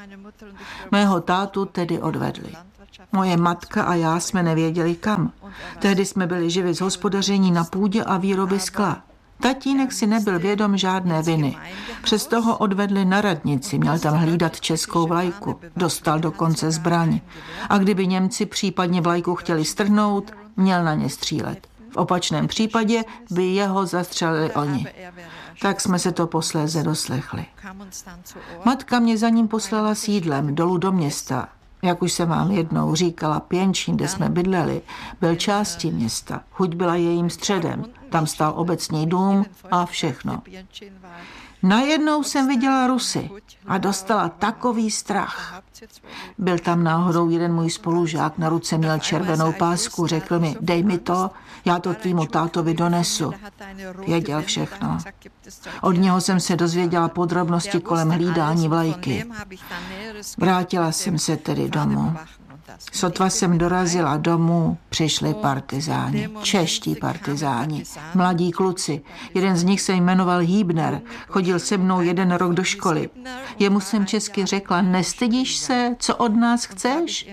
Mého tátu tedy odvedli. Moje matka a já jsme nevěděli kam. Tehdy jsme byli živi z hospodaření na půdě a výroby skla. Tatínek si nebyl vědom žádné viny. Přesto ho odvedli na radnici, měl tam hlídat českou vlajku. Dostal dokonce zbraň. A kdyby Němci případně vlajku chtěli strhnout, měl na ně střílet. V opačném případě by jeho zastřelili oni. Tak jsme se to posléze doslechli. Matka mě za ním poslala s jídlem dolů do města. Jak už jsem vám jednou říkala, Pěnčín, kde jsme bydleli, byl částí města. Huť byla jejím středem. Tam stál obecní dům a všechno. Najednou jsem viděla Rusy a dostala takový strach. Byl tam náhodou jeden můj spolužák, na ruce měl červenou pásku, řekl mi, dej mi to, já to tvýmu tátovi donesu. Věděl všechno. Od něho jsem se dozvěděla podrobnosti kolem hlídání vlajky. Vrátila jsem se tedy domů. Sotva jsem dorazila domů, přišli partizáni, čeští partizáni, mladí kluci. Jeden z nich se jmenoval Hýbner, chodil se mnou jeden rok do školy. Jemu jsem česky řekla, nestydíš se, co od nás chceš?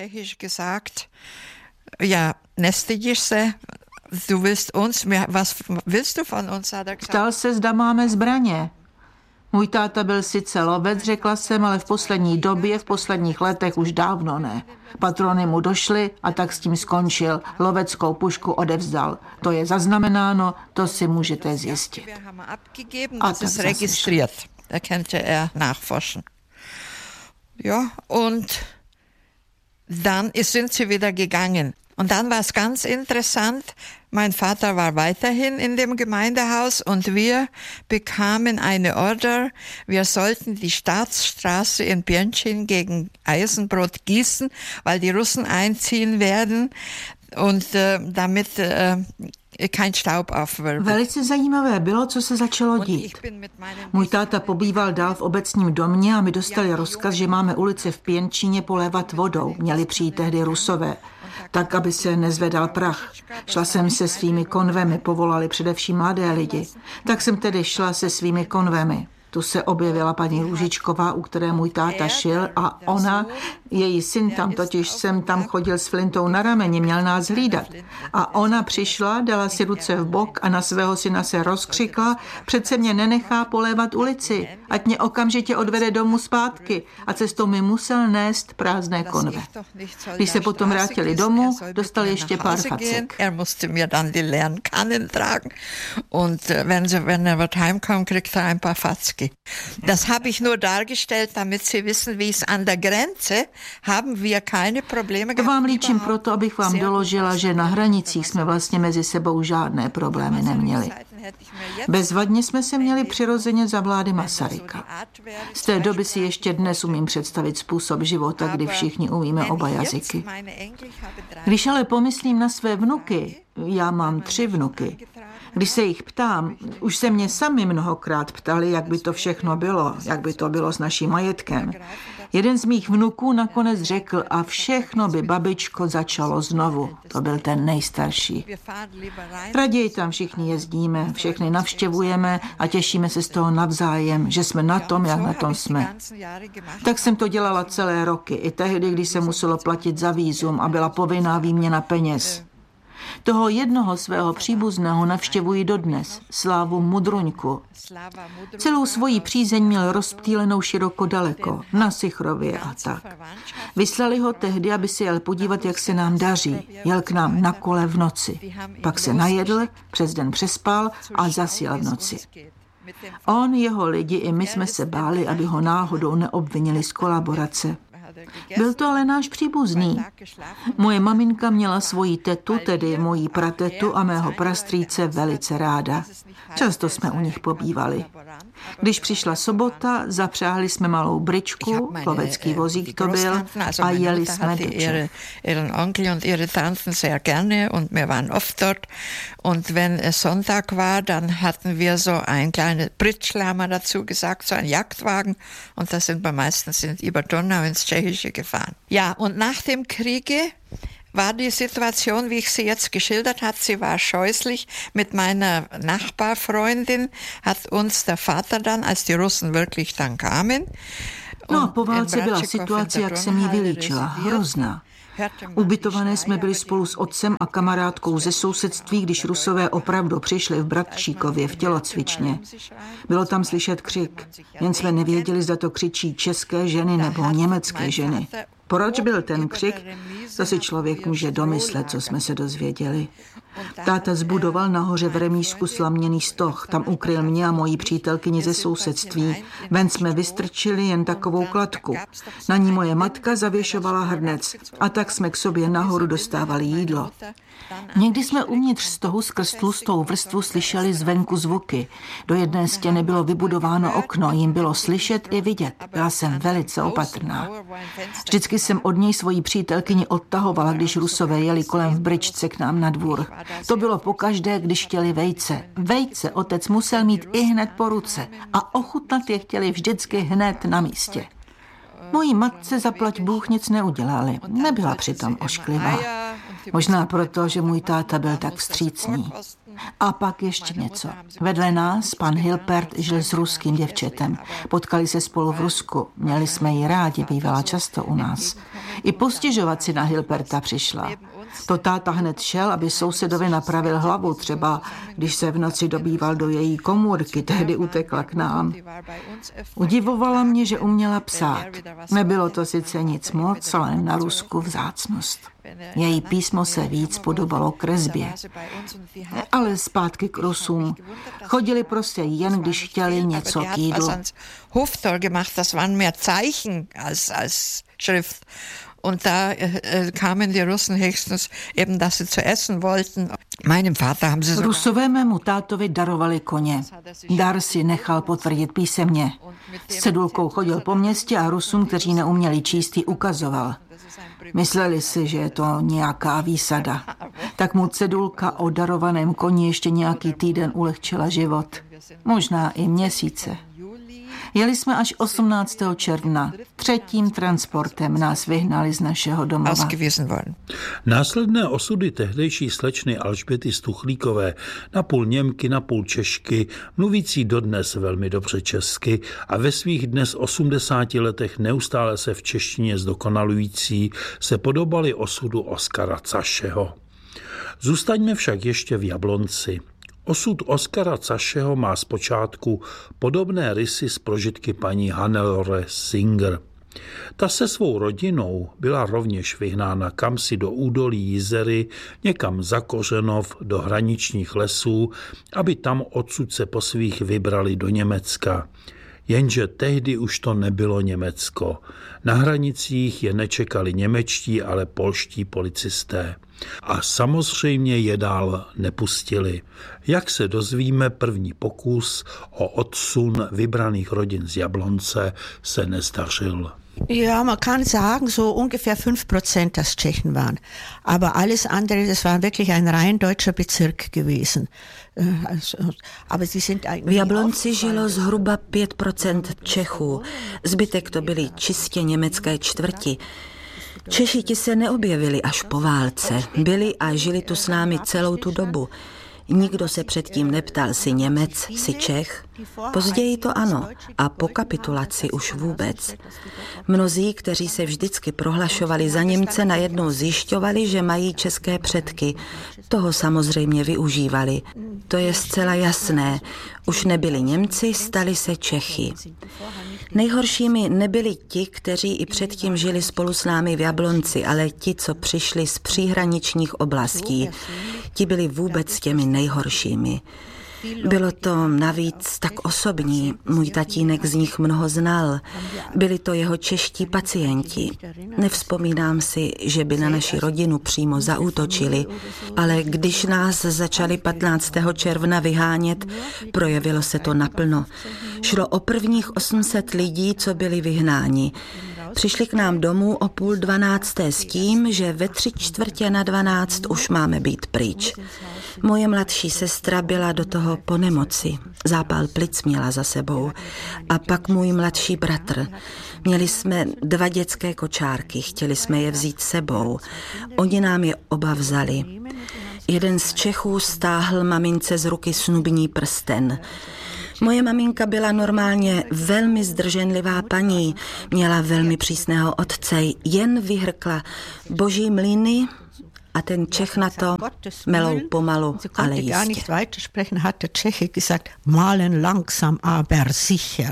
Ja, nestydíš se, du willst uns, was willst du von uns? Ptal se, zda máme zbraně. Můj táta byl sice lovec, řekla jsem, ale v poslední době, v posledních letech už dávno ne. Patrony mu došly a tak s tím skončil. Loveckou pušku odevzdal. To je zaznamenáno, to si můžete zjistit. A tak registriert. Da könnte er nachforschen. Ja, und dann sind sie wieder gegangen. Und dann war es ganz interessant, mein Vater war weiterhin in dem Gemeindehaus und wir bekamen eine Order, wir sollten die Staatsstraße in Pěnčín gegen Eisenbrot gießen, weil die Russen einziehen werden und äh, damit äh, kein Staub aufwirbelt. Velice zajímavé bylo, co se začalo dít. Můj táta pobýval dál v obecním domě a my dostali rozkaz, že máme ulice v Pěnčíně polévat vodou. Měli přijít tehdy Rusové, tak, aby se nezvedal prach. Šla jsem se svými konvemi, povolali především mladé lidi. Tak jsem tedy šla se svými konvemi. Tu se objevila paní Růžičková, u které můj táta šil a ona, její syn tam totiž sem tam chodil s flintou na rameni, měl nás hlídat. A ona přišla, dala si ruce v bok a na svého syna se rozkřikla, přece mě nenechá polévat ulici, ať mě okamžitě odvede domů zpátky a cestou mi musel nést prázdné konve. Když se potom vrátili domů, dostal ještě pár facek. Er musste mir dann die leeren Kannen tragen und wenn sie, wenn er heimkam, kriegt er ein paar Fatzken. Das habe ich nur dargestellt, damit Sie wissen, wie es an der Grenze haben wir keine Probleme. To vám líčím proto, abych vám doložila, že na hranicích jsme vlastně mezi sebou žádné problémy neměli. Bezvadně jsme se měli přirozeně za vlády Masaryka. Z té doby si ještě dnes umím představit způsob života, kdy všichni umíme oba jazyky. Když ale pomyslím na své vnuky, já mám tři vnuky, když se jich ptám, už se mě sami mnohokrát ptali, jak by to všechno bylo, jak by to bylo s naším majetkem. Jeden z mých vnuků nakonec řekl, a všechno by, babičko, začalo znovu. To byl ten nejstarší. Raději tam všichni jezdíme, všechny navštěvujeme a těšíme se z toho navzájem, že jsme na tom, jak na tom jsme. Tak jsem to dělala celé roky, i tehdy, když se muselo platit za vízum a byla povinná výměna peněz. Toho jednoho svého příbuzného navštěvuji dodnes, Slávu Mudruňku. Celou svoji přízeň měl rozptýlenou široko daleko, na Sichrově a tak. Vyslali ho tehdy, aby si jel podívat, jak se nám daří. Jel k nám na kole v noci. Pak se najedl, přes den přespal a zas jel v noci. On, jeho lidi i my jsme se báli, aby ho náhodou neobvinili z kolaborace. Byl to ale náš příbuzný. Moje maminka měla svoji tetu, tedy moji pratetu a mého prastrýce velice ráda. Často jsme u nich pobývali. Když přišla sobota, zapřáhli jsme malou bričku, lovecký vozík to byl, a jeli jsme do Čech. Ihren Onkel und ihre Tanten sehr gerne und wir waren oft dort. Und wenn es Sonntag war, dann hatten wir so ein kleines Britschl, haben wir dazu gesagt, so ein Jagdwagen. Und da sind wir meistens über Donau ins Tschechische gefahren. Ja, und nach dem Kriege war die Situation, wie ich sie jetzt geschildert habe, sie war scheußlich. Mit meiner Nachbarfreundin hat uns der Vater dann, als die Russen wirklich dann kamen. No a po válce byla situace, jak jsem ji vylíčila, hrozná. Ubytované jsme byli spolu s otcem a kamarádkou ze sousedství, když Rusové opravdu přišli v Bratčíkově v tělocvičně. Bylo tam slyšet křik, jen jsme nevěděli, zda to křičí české ženy nebo německé ženy. Proč byl ten křik? To si člověk může domyslet, co jsme se dozvěděli. Táta zbudoval nahoře v remísku slaměný stoch, tam ukryl mě a moji přítelkyni ze sousedství. Ven jsme vystrčili jen takovou kladku. Na ní moje matka zavěšovala hrnec a tak jsme k sobě nahoru dostávali jídlo. Někdy jsme uvnitř stohu skrz tlustou vrstvu slyšeli zvenku zvuky. Do jedné stěny bylo vybudováno okno, jim bylo slyšet i vidět. Byla jsem velice opatrná. Vždycky jsem od něj svoji přítelkyni odtahovala, když Rusové jeli kolem v bričce k nám na dvůr. To bylo pokaždé, když chtěli vejce. Vejce otec musel mít i hned po ruce a ochutnat je chtěli vždycky hned na místě. Mojí matce zaplať Bůh nic neudělali. Nebyla přitom ošklivá. Možná proto, že můj táta byl tak vstřícný. A pak ještě něco. Vedle nás pan Hilpert žil s ruským děvčetem. Potkali se spolu v Rusku. Měli jsme ji rádi, bývala často u nás. I postěžovat si na Hilperta přišla. To táta hned šel, aby sousedovi napravil hlavu, třeba když se v noci dobýval do její komůrky, tehdy utekla k nám. Udivovala mě, že uměla psát. Nebylo to sice nic moc, ale na Rusku vzácnost. Její písmo se víc podobalo kresbě. Ale zpátky k Rusům. Chodili prostě jen, když chtěli něco k jídlu. Und da äh, kamen die Russen höchstens eben, dass sie zu essen wollten. Meinem Vater haben sie so... Rusové mému tátovi darovali koně. Dar si nechal potvrdit písemně. S cedulkou chodil po městě a Rusům, kteří neuměli číst, ji ukazoval. Mysleli si, že je to nějaká výsada. Tak mu cedulka o darovaném koni ještě nějaký týden ulehčila život. Možná i měsíce. Jeli jsme až osmnáctého června. Třetím transportem nás vyhnali z našeho domova. Následné osudy tehdejší slečny Alžběty Stuchlíkové, napůl Němky, napůl Češky, mluvící dodnes velmi dobře česky a ve svých dnes osmdesáti letech neustále se v češtině zdokonalující, se podobaly osudu Oskara Cašeho. Zůstaňme však ještě v Jablonci. Osud Oskara Cašeho má zpočátku podobné rysy z prožitky paní Hannelore Singer. Ta se svou rodinou byla rovněž vyhnána kamsi do údolí Jizery, někam za Kořenov, do hraničních lesů, aby tam odsud se po svých vybrali do Německa. Jenže tehdy už to nebylo Německo. Na hranicích je nečekali němečtí, ale polští policisté. A samozřejmě je dál nepustili. Jak se dozvíme, první pokus o odsun vybraných rodin z Jablonce se nezdařil. Ja, man kann sagen, so ungefähr fünf Prozent das Tschechen waren. Aber alles andere, das war wirklich ein rein deutscher Bezirk gewesen. V Jablonci žilo zhruba pět procent Čechů. Zbytek to byly čistě německé čtvrti. Češi ti se neobjevili až po válce. Byli a žili tu s námi celou tu dobu. Nikdo se předtím neptal, si Němec, si Čech. Později to ano, a po kapitulaci už vůbec. Mnozí, kteří se vždycky prohlašovali za Němce, najednou zjišťovali, že mají české předky. Toho samozřejmě využívali. To je zcela jasné. Už nebyli Němci, stali se Čechy. Nejhoršími nebyli ti, kteří i předtím žili spolu s námi v Jablonci, ale ti, co přišli z příhraničních oblastí. Ti byli vůbec těmi nejhoršími. Bylo to navíc tak osobní, můj tatínek z nich mnoho znal. Byli to jeho čeští pacienti. Nevzpomínám si, že by na naši rodinu přímo zaútočili, ale když nás začali patnáctého června vyhánět, projevilo se to naplno. Šlo o prvních osm set lidí, co byli vyhnáni. Přišli k nám domů o půl dvanácté s tím, že ve tři čtvrtě na dvanáct už máme být pryč. Moje mladší sestra byla do toho po nemoci. Zápal plic měla za sebou. A pak můj mladší bratr. Měli jsme dva dětské kočárky, chtěli jsme je vzít sebou. Oni nám je oba vzali. Jeden z Čechů stáhl mamince z ruky snubní prsten. Moje maminka byla normálně velmi zdrženlivá paní, měla velmi přísného otce, jen vyhrkla boží mlýny a ten Čech na to melou pomalu, ale jistě. Hatte Tscheche gesagt, malen langsam, aber sicher.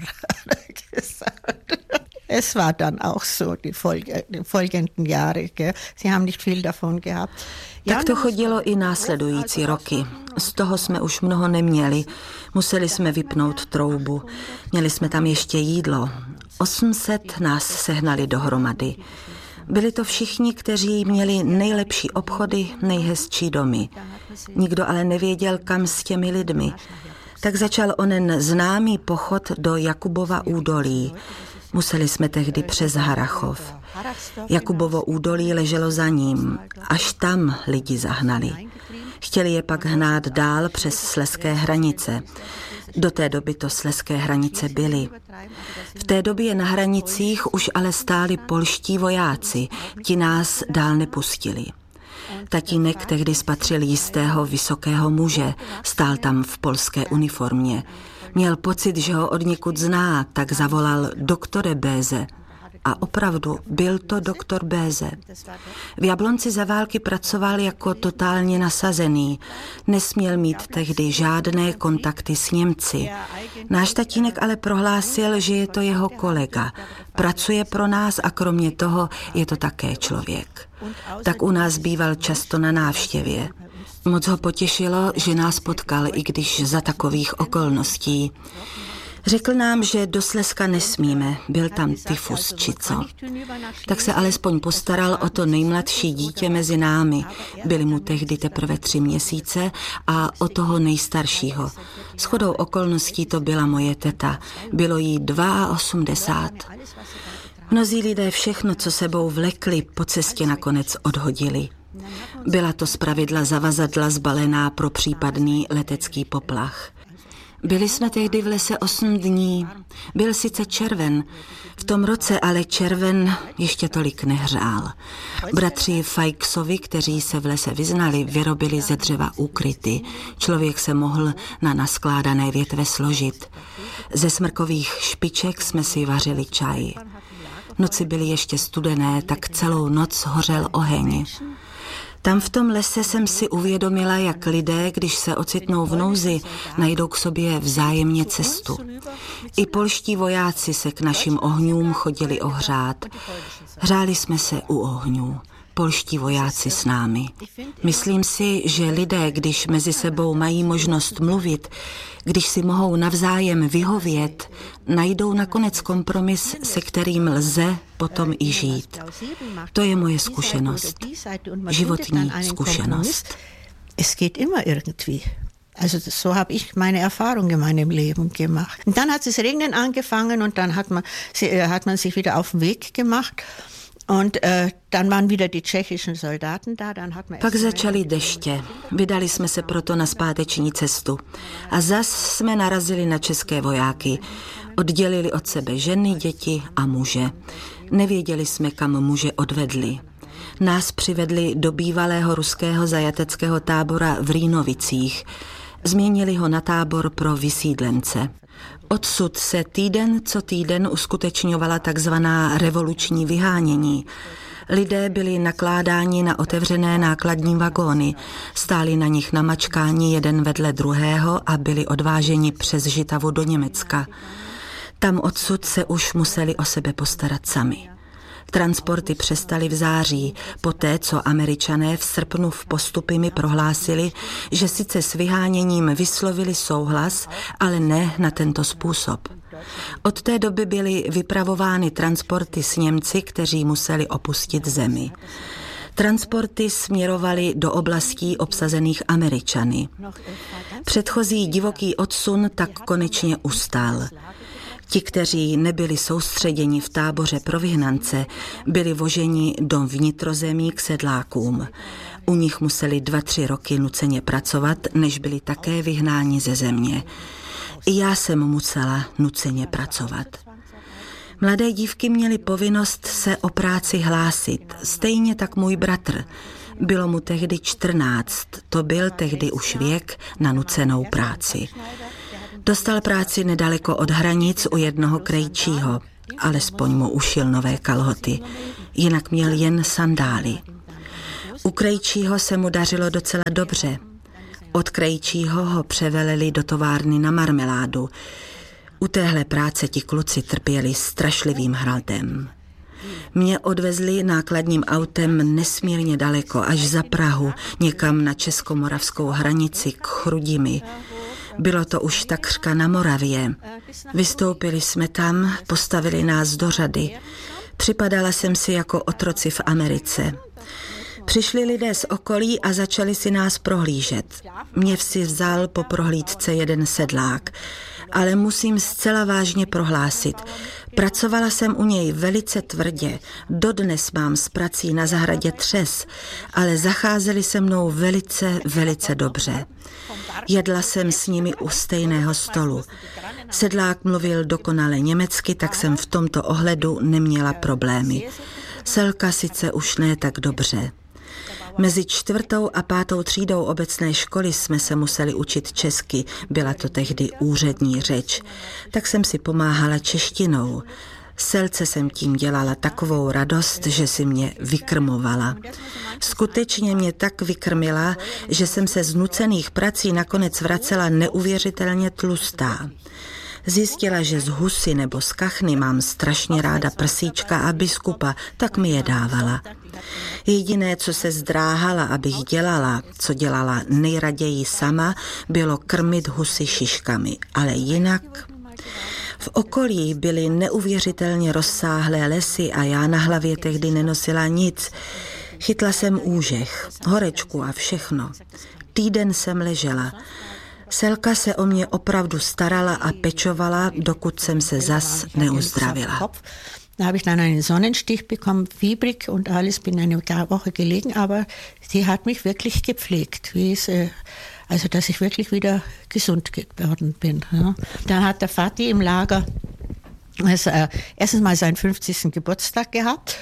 Es war dann auch so, die, Folge, die folgenden Jahre. Gell? Sie haben nicht viel davon gehabt. Tak to chodilo i následující roky. Z toho jsme už mnoho neměli. Museli jsme vypnout troubu. Měli jsme tam ještě jídlo. osm set nás sehnali dohromady. Byli to všichni, kteří měli nejlepší obchody, nejhezčí domy. Nikdo ale nevěděl, kam s těmi lidmi. Tak začal onen známý pochod do Jakubova údolí. Museli jsme tehdy přes Harachov. Jakubovo údolí leželo za ním. Až tam lidi zahnali. Chtěli je pak hnát dál přes slezské hranice. Do té doby to slezské hranice byly. V té době na hranicích už ale stáli polští vojáci. Ti nás dál nepustili. Tatínek tehdy spatřil jistého vysokého muže. Stál tam v polské uniformě. Měl pocit, že ho odněkud zná, tak zavolal doktore Béze. A opravdu byl to doktor Béze. V Jablonci za války pracoval jako totálně nasazený. Nesměl mít tehdy žádné kontakty s Němci. Náš tatínek ale prohlásil, že je to jeho kolega. Pracuje pro nás a kromě toho je to také člověk. Tak u nás býval často na návštěvě. Moc ho potěšilo, že nás potkal, i když za takových okolností. Řekl nám, že do Slezska nesmíme, byl tam tyfus či co. Tak se alespoň postaral o to nejmladší dítě mezi námi. Byly mu tehdy teprve tři měsíce a o toho nejstaršího. Shodou okolností to byla moje teta. Bylo jí osmdesát dva. Mnozí lidé všechno, co sebou vlekli, po cestě nakonec odhodili. Byla to zpravidla zavazadla zbalená pro případný letecký poplach. Byli jsme tehdy v lese osm dní. Byl sice červen, v tom roce ale červen ještě tolik nehřál. Bratři Fajksovi, kteří se v lese vyznali, vyrobili ze dřeva úkryty. Člověk se mohl na naskládané větve složit. Ze smrkových špiček jsme si vařili čaj. Noci byly ještě studené, tak celou noc hořel oheň. Tam v tom lese jsem si uvědomila, jak lidé, když se ocitnou v nouzi, najdou k sobě vzájemně cestu. I polští vojáci se k našim ohňům chodili ohřát. Hřáli jsme se u ohňů. Polští vojáci s námi. Myslím si, že lidé, když mezi sebou mají možnost mluvit, když si mohou navzájem vyhovět, najdou nakonec kompromis, se kterým lze potom i žít. To je moje zkušenost. Životní zkušenost. Es geht immer irgendwie. Also so habe ich meine Erfahrung in meinem Leben gemacht. Und dann hat es regnen angefangen und dann hat man, hat man sich wieder auf den Weg gemacht. Und äh, dann waren wieder die tschechischen Soldaten da, dann hat man... Pak začaly deště. Vydali jsme se proto na zpáteční cestu. A zas jsme narazili na české vojáky. Oddělili od sebe ženy, děti a muže. Nevěděli jsme, kam muže odvedli. Nás přivedli do bývalého ruského zajateckého tábora v Rýnovicích. Změnili ho na tábor pro vysídlence. Odsud se týden co týden uskutečňovala takzvaná revoluční vyhánění. Lidé byli nakládáni na otevřené nákladní vagóny, stáli na nich na mačkání jeden vedle druhého a byli odváženi přes Žitavu do Německa. Tam odsud se už museli o sebe postarat sami. Transporty přestaly v září, poté co Američané v srpnu v postupy mi prohlásili, že sice s vyháněním vyslovili souhlas, ale ne na tento způsob. Od té doby byly vypravovány transporty s Němci, kteří museli opustit zemi. Transporty směrovaly do oblastí obsazených Američany. Předchozí divoký odsun tak konečně ustal. Ti, kteří nebyli soustředěni v táboře pro vyhnance, byli voženi do vnitrozemí k sedlákům. U nich museli dva, tři roky nuceně pracovat, než byli také vyhnáni ze země. I já jsem musela nuceně pracovat. Mladé dívky měly povinnost se o práci hlásit, stejně tak můj bratr. Bylo mu tehdy čtrnáct, to byl tehdy už věk na nucenou práci. Dostal práci nedaleko od hranic u jednoho krejčího, alespoň mu ušil nové kalhoty, jinak měl jen sandály. U krejčího se mu dařilo docela dobře. Od krejčího ho převeleli do továrny na marmeládu. U téhle práce ti kluci trpěli strašlivým hradem. Mě odvezli nákladním autem nesmírně daleko, až za Prahu, někam na českomoravskou hranici k Chrudimi. Bylo to už takřka na Moravě. Vystoupili jsme tam, postavili nás do řady. Připadala jsem si jako otroci v Americe. Přišli lidé z okolí a začali si nás prohlížet. Mě si vzal po prohlídce jeden sedlák, ale musím zcela vážně prohlásit. Pracovala jsem u něj velice tvrdě, dodnes mám s prací na zahradě třes, ale zacházeli se mnou velice, velice dobře. Jedla jsem s nimi u stejného stolu. Sedlák mluvil dokonale německy, tak jsem v tomto ohledu neměla problémy. Selka sice už ne tak dobře. Mezi čtvrtou a pátou třídou obecné školy jsme se museli učit česky, byla to tehdy úřední řeč, tak jsem si pomáhala češtinou. Selce jsem tím dělala takovou radost, že si mě vykrmovala. Skutečně mě tak vykrmila, že jsem se z nucených prací nakonec vracela neuvěřitelně tlustá. Zjistila, že z husy nebo z kachny mám strašně ráda prsíčka a biskupa, tak mi je dávala. Jediné, co se zdráhala, abych dělala, co dělala nejraději sama, bylo krmit husy šiškami, ale jinak... V okolí byly neuvěřitelně rozsáhlé lesy a já na hlavě tehdy nenosila nic. Chytla jsem úžeh, horečku a všechno. Týden jsem ležela. Selka se o mě opravdu starala a pečovala, dokud jsem se zas neuzdravila. Da habe ich dann einen Sonnenstich bekommen, fiebrig und alles, bin eine Woche gelegen, aber sie hat mich wirklich gepflegt, wie es, also dass ich wirklich wieder gesund geworden bin. Ja. Dann hat der Vati im Lager also, äh, erstens mal seinen fünfzigsten Geburtstag gehabt.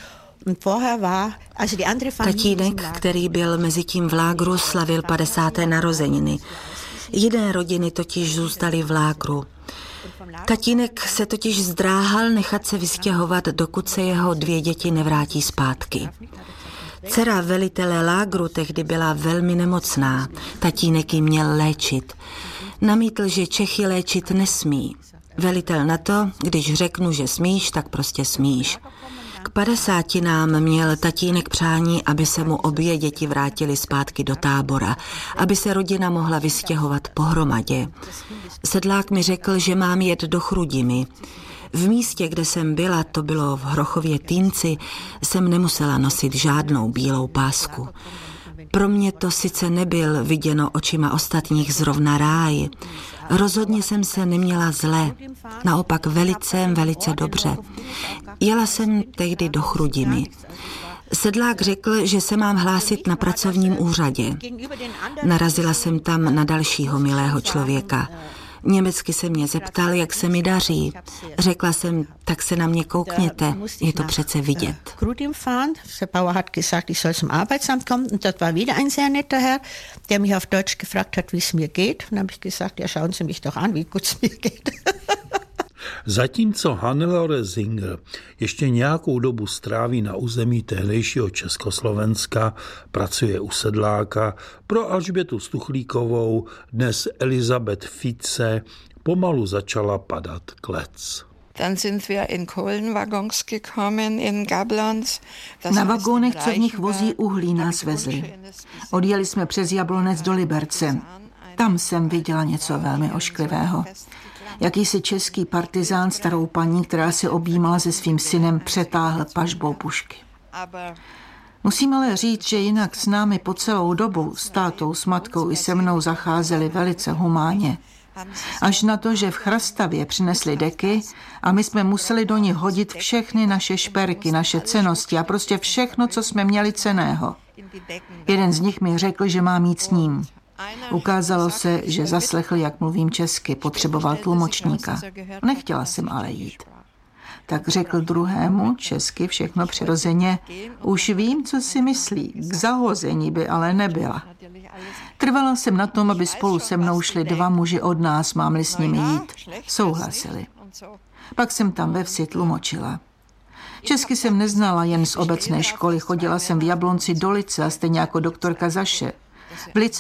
Tatínek, který byl mezi tím v lágru, slavil padesáté narozeniny. Jiné rodiny totiž zůstaly v lágru. Tatínek se totiž zdráhal nechat se vystěhovat, dokud se jeho dvě děti nevrátí zpátky. Dcera velitele lágru tehdy byla velmi nemocná. Tatínek ji měl léčit. Namítl, že Čechy léčit nesmí. Velitel na to, když řeknu, že smíš, tak prostě smíš. K padesátinám měl tatínek přání, aby se mu obě děti vrátily zpátky do tábora, aby se rodina mohla vystěhovat pohromadě. Sedlák mi řekl, že mám jet do Chrudimi. V místě, kde jsem byla, to bylo v Hrochově Týnci, jsem nemusela nosit žádnou bílou pásku. Pro mě to sice nebyl viděno očima ostatních zrovna ráj. Rozhodně jsem se neměla zle, naopak velice, velice dobře. Jela jsem tehdy do Chrudimi. Sedlák řekl, že se mám hlásit na pracovním úřadě. Narazila jsem tam na dalšího milého člověka. Německy se mě zeptal, jak se mi daří. Řekla jsem, tak se na mě koukněte, je to přece vidět. Grudim fahren. Der Bauer hat gesagt, ich soll zum Arbeitsamt kommen. Und das war wieder ein sehr netter Herr, der mich auf Deutsch gefragt hat, wie es mir geht. Und dann habe ich gesagt, ja, schauen Sie mich doch an, wie gut es mir geht. Zatímco Hannelore Singer ještě nějakou dobu stráví na území tehdejšího Československa, pracuje u sedláka, pro Alžbětu Stuchlíkovou, dnes Elizabeth Fice, pomalu začala padat klec. Dann sind wir in Kohlenwaggons gekommen, in Gablons. Na vagónech, co v nich vozí uhlí, nás vezli. Odjeli jsme přes Jablonec do Liberce. Tam jsem viděla něco velmi ošklivého. Jakýsi český partizán starou paní, která si objímala se svým synem, přetáhl pažbou pušky. Musím ale říct, že jinak s námi po celou dobu, s tátou, s matkou i se mnou zacházeli velice humánně. Až na to, že v Chrastavě přinesli deky a my jsme museli do nich hodit všechny naše šperky, naše cennosti a prostě všechno, co jsme měli cenného. Jeden z nich mi řekl, že mám jít s ním. Ukázalo se, že zaslechl, jak mluvím česky, potřeboval tlumočníka. Nechtěla jsem ale jít. Tak řekl druhému, česky všechno přirozeně, už vím, co si myslí, k zahození by ale nebyla. Trvala jsem na tom, aby spolu se mnou šli dva muži od nás, mám-li s nimi jít. Souhlasili. Pak jsem tam ve vsi tlumočila. Česky jsem neznala jen z obecné školy, chodila jsem v Jablonci do Lice, stejně jako doktorka Zaše. V Lice